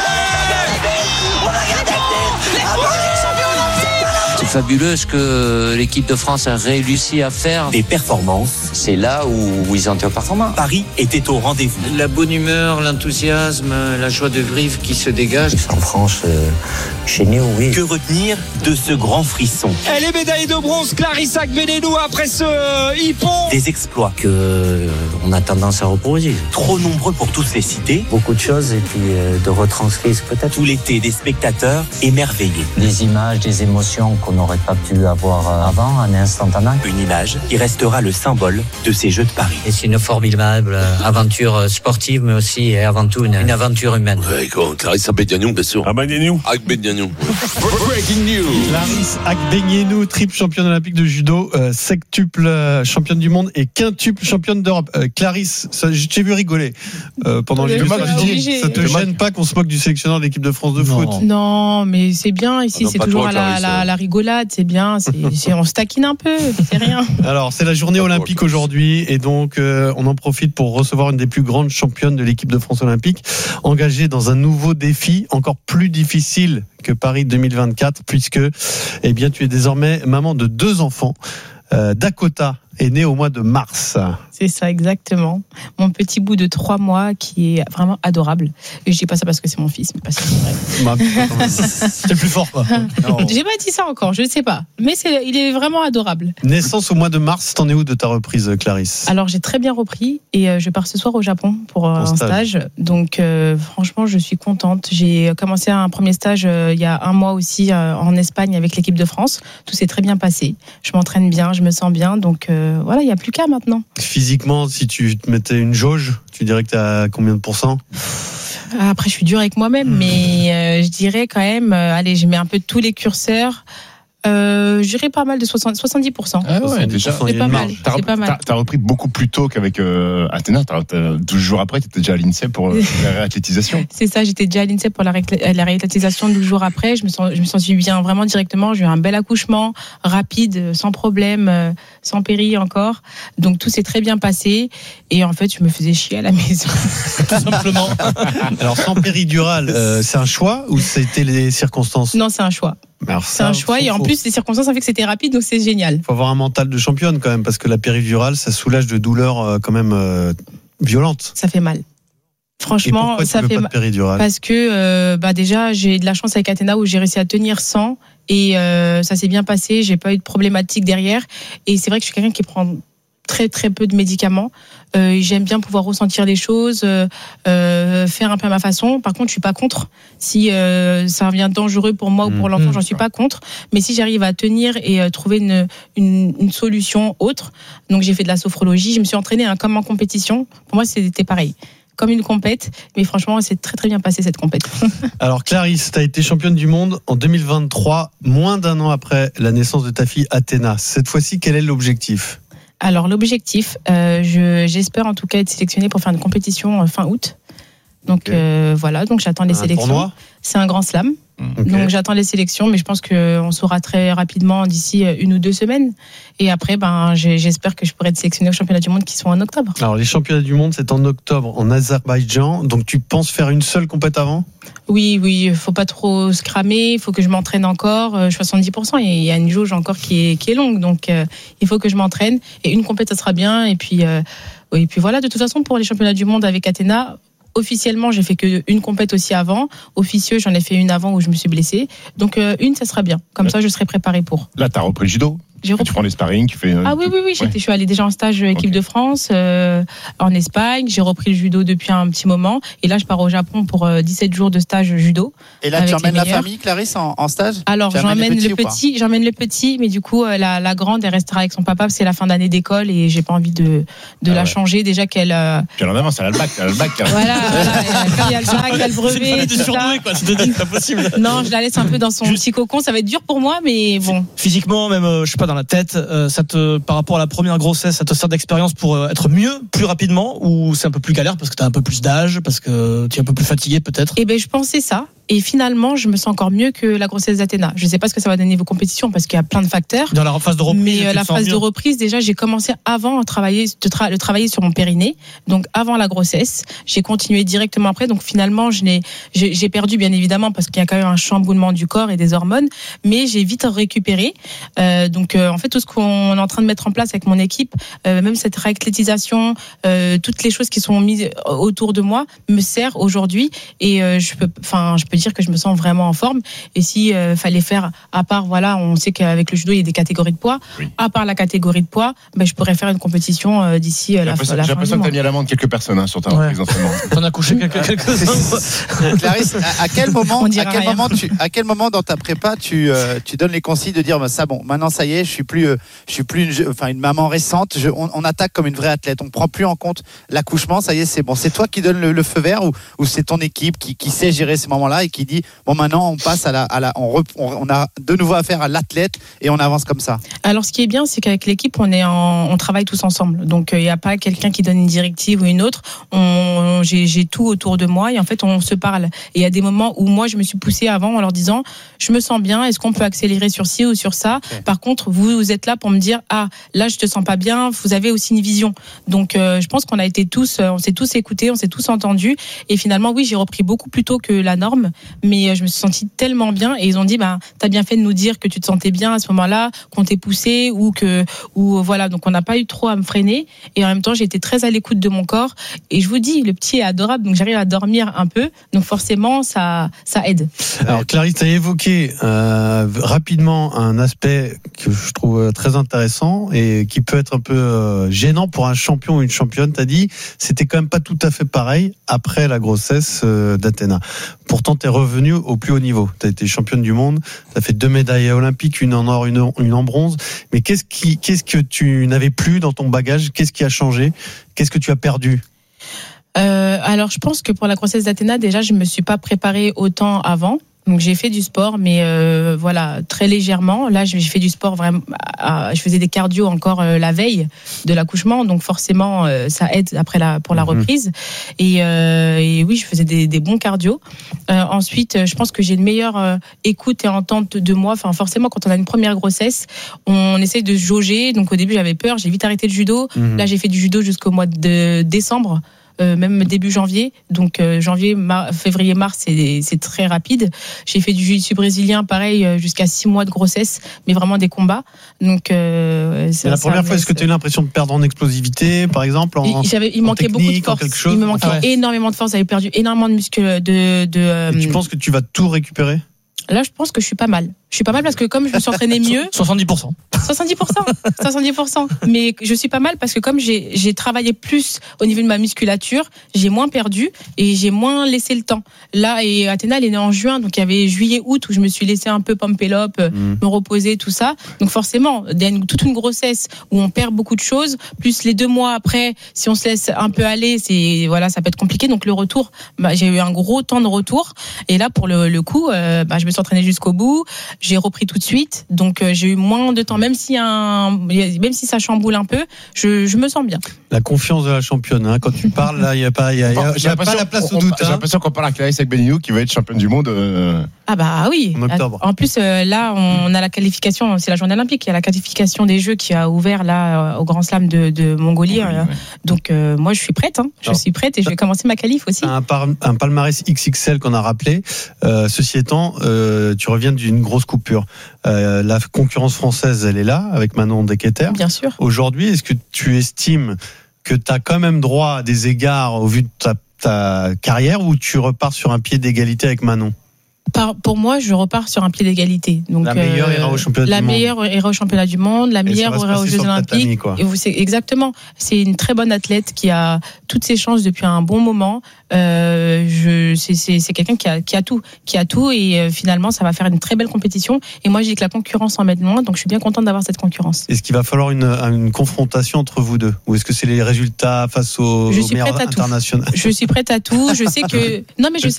[SPEAKER 6] C'est fabuleux ce que l'équipe de France a réussi à faire.
[SPEAKER 4] Des performances.
[SPEAKER 6] C'est là où ils ont été performants.
[SPEAKER 4] Paris était au rendez-vous.
[SPEAKER 6] La bonne humeur, l'enthousiasme, la joie de vivre qui se dégage. En France, euh, chez nous, oui.
[SPEAKER 4] Que retenir de ce grand frisson?
[SPEAKER 1] Elle est médaillée de bronze, Clarisse Agbenienou, après ce euh, hippon.
[SPEAKER 4] Des exploits.
[SPEAKER 6] Que euh, on a tendance à reproduire.
[SPEAKER 4] Trop nombreux pour tous les citer.
[SPEAKER 6] Beaucoup de choses et puis euh, de retranscrire peut-être.
[SPEAKER 4] Tout l'été, des spectateurs émerveillés.
[SPEAKER 6] Des images, des émotions qu'on n'aurait pas pu avoir avant, un instantané.
[SPEAKER 4] Une image qui restera le symbole de ces Jeux de Paris.
[SPEAKER 6] Et c'est une formidable aventure sportive, mais aussi et avant tout une, une aventure humaine.
[SPEAKER 7] Ouais, quand Clarisse Agbenienou, bien sûr.
[SPEAKER 1] Agbenienou.
[SPEAKER 7] Agbenienou.
[SPEAKER 14] Breaking news. Clarisse Agbenienou, triple championne olympique de judo, euh, sectuple euh, championne du monde et quintuple championne d'Europe. Euh, Clarisse, ça, je t'ai vu rigoler euh, pendant les matchs. Ça te gêne pas qu'on se moque du sélectionneur de l'équipe de France de
[SPEAKER 8] non.
[SPEAKER 14] foot?
[SPEAKER 8] Non, mais c'est bien ici,
[SPEAKER 7] ah,
[SPEAKER 8] c'est toujours toi, à la, la, la rigolade, c'est bien, c'est, c'est, on se taquine un peu, c'est rien.
[SPEAKER 14] Alors, c'est la journée olympique aujourd'hui et donc euh, on en profite pour recevoir une des plus grandes championnes de l'équipe de France olympique, engagée dans un nouveau défi encore plus difficile que Paris deux mille vingt-quatre, puisque eh bien, tu es désormais maman de deux enfants. Euh, Dakota est née au mois de mars.
[SPEAKER 8] C'est ça, exactement. Mon petit bout de trois mois qui est vraiment adorable. Et je dis pas ça parce que c'est mon fils, mais parce que c'est vrai.
[SPEAKER 14] Bah, c'est plus fort, quoi.
[SPEAKER 8] J'ai pas dit ça encore, je ne sais pas. Mais c'est, il est vraiment adorable.
[SPEAKER 14] Naissance au mois de mars, t'en es où de ta reprise, Clarisse?
[SPEAKER 8] Alors, j'ai très bien repris et euh, je pars ce soir au Japon pour euh, un stage. stage. Donc, euh, franchement, je suis contente. J'ai commencé un premier stage euh, il y a un mois aussi euh, en Espagne avec l'équipe de France. Tout s'est très bien passé. Je m'entraîne bien, je me sens bien. Donc, euh, voilà, il n'y a plus qu'à maintenant.
[SPEAKER 14] Physiquement, si tu te mettais une jauge, tu dirais que tu as combien de pourcents?
[SPEAKER 8] Après, je suis dure avec moi-même, mais euh, je dirais quand même, euh, allez, je mets un peu tous les curseurs. Euh, je dirais pas mal de soixante, soixante-dix pour cent.
[SPEAKER 9] Ah ouais, déjà,
[SPEAKER 8] c'est pas mal.
[SPEAKER 9] T'as,
[SPEAKER 8] c'est pas mal.
[SPEAKER 9] T'as, t'as repris beaucoup plus tôt qu'avec euh, Athéna. T'as, t'as, douze jours après, t'étais déjà à l'INSEP pour euh, la réathlétisation.
[SPEAKER 8] C'est ça, j'étais déjà à l'INSEP pour la, ré- la réathlétisation douze jours après. Je me sens, je me sens bien vraiment directement. J'ai eu un bel accouchement, rapide, sans problème, sans péri encore. Donc tout s'est très bien passé. Et en fait, je me faisais chier à la maison.
[SPEAKER 14] Tout simplement. Alors sans péridurale, euh, c'est un choix ou c'était les circonstances?
[SPEAKER 8] Non, c'est un choix.
[SPEAKER 14] Alors
[SPEAKER 8] c'est ça, un choix et en plus les circonstances ont fait que c'était rapide, donc c'est génial.
[SPEAKER 14] Il faut avoir un mental de championne quand même, parce que la péridurale ça soulage de douleurs euh, quand même euh, violentes.
[SPEAKER 8] Ça fait mal. Franchement, ça fait mal parce que euh, bah déjà j'ai de la chance avec Athéna où j'ai réussi à tenir sans et euh, ça s'est bien passé, j'ai pas eu de problématique derrière et c'est vrai que je suis quelqu'un qui prend très très peu de médicaments. Euh, j'aime bien pouvoir ressentir les choses, euh, euh, faire un peu à ma façon. Par contre, je suis pas contre. Si euh, ça devient dangereux pour moi ou pour l'enfant, mmh. j'en suis pas contre. Mais si j'arrive à tenir et euh, trouver une, une, une solution autre, donc j'ai fait de la sophrologie, je me suis entraînée hein, comme en compétition. Pour moi, c'était pareil. Comme une compète, mais franchement, c'est très très bien passé cette compète.
[SPEAKER 14] Alors Clarisse, tu as été championne du monde en deux mille vingt-trois, moins d'un an après la naissance de ta fille Athéna. Cette fois-ci, quel est l'objectif ?
[SPEAKER 8] Alors l'objectif, euh, je, j'espère en tout cas être sélectionnée pour faire une compétition fin août. Donc okay. euh, voilà, donc j'attends les un sélections. Tournoi ? C'est un grand slam. Okay. Donc j'attends les sélections, mais je pense qu'on saura très rapidement d'ici une ou deux semaines. Et après, ben, j'espère que je pourrai être sélectionnée aux championnats du monde qui sont en octobre.
[SPEAKER 14] Alors les championnats du monde, c'est en octobre en Azerbaïdjan. Donc tu penses faire une seule compète avant ?
[SPEAKER 8] Oui, oui, il faut pas trop se cramer, il faut que je m'entraîne encore. soixante-dix pour cent, il y a une jauge encore qui est, qui est longue, donc euh, il faut que je m'entraîne. Et une compète, ça sera bien. Et puis, euh, et puis voilà, de toute façon, pour les championnats du monde avec Athéna, officiellement, j'ai fait qu'une compète aussi avant. Officieux, j'en ai fait une avant où je me suis blessée. Donc, euh, une, ça sera bien. Comme ouais. ça, je serai préparée pour.
[SPEAKER 9] Là, tu as repris le judo.
[SPEAKER 8] J'ai repris.
[SPEAKER 9] Tu prends les sparring, tu fais.
[SPEAKER 8] Ah oui, oui, oui. J'étais, ouais. Je suis allée déjà en stage équipe okay. de France euh, en Espagne. J'ai repris le judo depuis un petit moment. Et là, je pars au Japon pour euh, dix-sept jours de stage judo.
[SPEAKER 10] Et là, tu emmènes la famille, Clarisse, en, en stage?
[SPEAKER 8] Alors, j'emmène le petit, j'emmène le petit, mais du coup, la, la grande, elle restera avec son papa parce que c'est la fin d'année d'école et j'ai pas envie de, de ah la ouais. changer. Déjà qu'elle. Euh...
[SPEAKER 9] Puis en avance, elle a le bac, elle a le bac.
[SPEAKER 8] Voilà, voilà, il y a le bac, il y a le brevet.
[SPEAKER 1] C'est surdoué, quoi. C'est pas possible.
[SPEAKER 8] Non, je la laisse un peu dans son petit cocon. Ça va être dur pour moi, mais bon.
[SPEAKER 1] Physiquement, même, euh, je sais pas, dans la tête, euh, ça te, par rapport à la première grossesse, ça te sert d'expérience pour euh, être mieux, plus rapidement, ou c'est un peu plus galère parce que t'as un peu plus d'âge, parce que tu es un peu plus fatigué peut-être?
[SPEAKER 8] Eh ben, je pensais ça. Et finalement, je me sens encore mieux que la grossesse d'Athéna. Je ne sais pas ce que ça va donner vos compétitions parce qu'il y a plein de facteurs.
[SPEAKER 1] Dans la phase de reprise,
[SPEAKER 8] mais euh, la phase de reprise, déjà, j'ai commencé avant à travailler, de tra- de travailler sur mon périnée. Donc, avant la grossesse, j'ai continué directement après. Donc, finalement, je n'ai, j'ai, j'ai perdu, bien évidemment, parce qu'il y a quand même un chamboulement du corps et des hormones. Mais j'ai vite récupéré. Euh, donc, euh, en fait, tout ce qu'on est en train de mettre en place avec mon équipe, euh, même cette réathlétisation, euh, toutes les choses qui sont mises autour de moi, me sert aujourd'hui. Et euh, je peux, enfin, je peux dire que je me sens vraiment en forme. Et si euh, fallait faire, à part, voilà, on sait qu'avec le judo, il y a des catégories de poids. Oui. À part la catégorie de poids, ben, je pourrais faire une compétition euh, d'ici euh, la, la fin du mois.
[SPEAKER 9] J'ai l'impression que tu as mis à l'amende quelques personnes hein, sur ta reprise
[SPEAKER 1] ouais. en ce moment. T'en as couché quelques, quelques-uns.
[SPEAKER 10] Clarisse, à, à quel moment, à quel moment, tu, à quel moment dans ta prépa tu, euh, tu donnes les consignes de dire bah, ça bon, maintenant ça y est, je suis plus, euh, je suis plus une, enfin une maman récente. Je, on, on attaque comme une vraie athlète. On prend plus en compte l'accouchement. Ça y est, c'est bon. C'est toi qui donne le, le feu vert ou, ou c'est ton équipe qui, qui sait gérer ces moments-là et qui dit bon maintenant on passe à la, à la on, rep, on, on a de nouveau affaire à l'athlète et on avance comme ça.
[SPEAKER 8] Alors ce qui est bien c'est qu'avec l'équipe on est en, on travaille tous ensemble donc il euh, n'y a pas quelqu'un qui donne une directive ou une autre. On, j'ai, j'ai tout autour de moi et en fait on se parle et il y a des moments où moi je me suis poussée avant en leur disant je me sens bien, est-ce qu'on peut accélérer sur ci ou sur ça. Okay. Par contre vous, vous êtes là pour me dire ah là je te sens pas bien, vous avez aussi une vision donc euh, je pense qu'on a été tous on s'est tous écoutés, on s'est tous entendus et finalement oui j'ai repris beaucoup plus tôt que la norme mais je me suis sentie tellement bien et ils ont dit bah t'as bien fait de nous dire que tu te sentais bien à ce moment-là, qu'on t'ait poussé ou que ou voilà donc on n'a pas eu trop à me freiner et en même temps j'ai été très à l'écoute de mon corps et je vous dis le petit est adorable donc j'arrive à dormir un peu donc forcément ça ça aide.
[SPEAKER 14] Alors Clarisse tu as évoqué euh, rapidement un aspect que je trouve très intéressant et qui peut être un peu euh, gênant pour un champion ou une championne. Tu as dit c'était quand même pas tout à fait pareil après la grossesse euh, d'Athéna. Pourtant tu es revenu au plus haut niveau. Tu as été championne du monde, tu as fait deux médailles olympiques, une en or, une en, une en bronze. Mais qu'est-ce, qui, qu'est-ce que tu n'avais plus dans ton bagage? Qu'est-ce qui a changé? Qu'est-ce que tu as perdu?
[SPEAKER 8] euh, Alors, je pense que pour la grossesse d'Athéna, déjà, je ne me suis pas préparée autant avant. Donc j'ai fait du sport, mais euh, voilà très légèrement. Là, j'ai fait du sport vraiment. Euh, je faisais des cardio encore euh, la veille de l'accouchement, donc forcément euh, ça aide après la pour la reprise. Et, euh, et oui, je faisais des, des bons cardio. Euh, ensuite, je pense que j'ai une meilleure euh, écoute et entente de moi. Enfin, forcément, quand on a une première grossesse, on essaye de se jauger. Donc au début, j'avais peur. J'ai vite arrêté le judo. Mmh. Là, j'ai fait du judo jusqu'au mois de décembre. Euh, même début janvier, donc euh, janvier, mar- février, mars, c'est, c'est très rapide. J'ai fait du jiu-jitsu brésilien, pareil, euh, jusqu'à six mois de grossesse, mais vraiment des combats. Donc, euh,
[SPEAKER 14] ça, la première ça, fois, est-ce que tu as eu l'impression de perdre en explosivité, par exemple, en,
[SPEAKER 8] J'avais, il
[SPEAKER 14] en
[SPEAKER 8] manquait
[SPEAKER 14] technique,
[SPEAKER 8] beaucoup de force.
[SPEAKER 14] Chose,
[SPEAKER 8] il me manquait ah ouais. énormément de force. J'avais perdu énormément de muscles. De, de, euh,
[SPEAKER 14] Et tu penses que tu vas tout récupérer?
[SPEAKER 8] Là, je pense que je suis pas mal. Je suis pas mal parce que comme je me suis entraînée mieux.
[SPEAKER 1] soixante-dix pour cent.
[SPEAKER 8] soixante-dix pour cent. soixante-dix pour cent. Mais je suis pas mal parce que comme j'ai, j'ai travaillé plus au niveau de ma musculature, j'ai moins perdu et j'ai moins laissé le temps. Là, et Athéna, elle est née en juin, donc il y avait juillet, août où je me suis laissé un peu pampelope, mmh. me reposer, tout ça. Donc forcément, il y a une, toute une grossesse où on perd beaucoup de choses, plus les deux mois après, si on se laisse un peu aller, c'est, voilà, ça peut être compliqué. Donc le retour, bah, j'ai eu un gros temps de retour. Et là, pour le, le coup, euh, bah, je me suis entraînée jusqu'au bout. J'ai repris tout de suite, donc euh, j'ai eu moins de temps, même si un, même si ça chamboule un peu, je, je me sens bien.
[SPEAKER 14] La confiance de la championne, hein, quand tu parles là, il y a pas, il y a, bon, y a pas la place au doute.
[SPEAKER 9] J'ai l'impression qu'on parle à Clarisse Agbenienou qui va être championne du monde. Euh...
[SPEAKER 8] Ah bah oui.
[SPEAKER 14] En octobre.
[SPEAKER 8] En plus euh, là, on a la qualification, c'est la journée olympique, il y a la qualification des Jeux qui a ouvert là au Grand Slam de, de Mongolie. Mongolie euh, ouais. Donc euh, moi je suis prête, hein, je Alors, suis prête et je vais commencer ma qualif aussi.
[SPEAKER 14] Un, par, un palmarès X X L qu'on a rappelé. Euh, ceci étant, euh, tu reviens d'une grosse coupure. Euh, la concurrence française, elle est là, avec Manon Deketer.
[SPEAKER 8] Bien sûr.
[SPEAKER 14] Aujourd'hui, est-ce que tu estimes que tu as quand même droit à des égards au vu de ta, ta carrière ou tu repars sur un pied d'égalité avec Manon ?
[SPEAKER 8] Par, pour moi, je repars sur un pied d'égalité. Donc,
[SPEAKER 14] la meilleure euh, ira au championnat
[SPEAKER 8] la
[SPEAKER 14] du monde.
[SPEAKER 8] La meilleure ira au championnat du monde, la meilleure ira aux Jeux Olympiques.
[SPEAKER 14] Tatami,
[SPEAKER 8] et vous, c'est, exactement. C'est une très bonne athlète qui a toutes ses chances depuis un bon moment. Euh, je, c'est, c'est, c'est quelqu'un qui a, qui a tout, qui a tout, et euh, finalement, ça va faire une très belle compétition. Et moi, je dis que la concurrence en met de loin, donc je suis bien contente d'avoir cette concurrence.
[SPEAKER 14] Est-ce qu'il va falloir une, une confrontation entre vous deux, ou est-ce que c'est les résultats face aux,
[SPEAKER 8] je
[SPEAKER 14] aux
[SPEAKER 8] suis
[SPEAKER 14] meilleurs
[SPEAKER 8] prête à
[SPEAKER 14] internationaux?
[SPEAKER 8] Je suis prête à tout. Je sais que non, mais je sais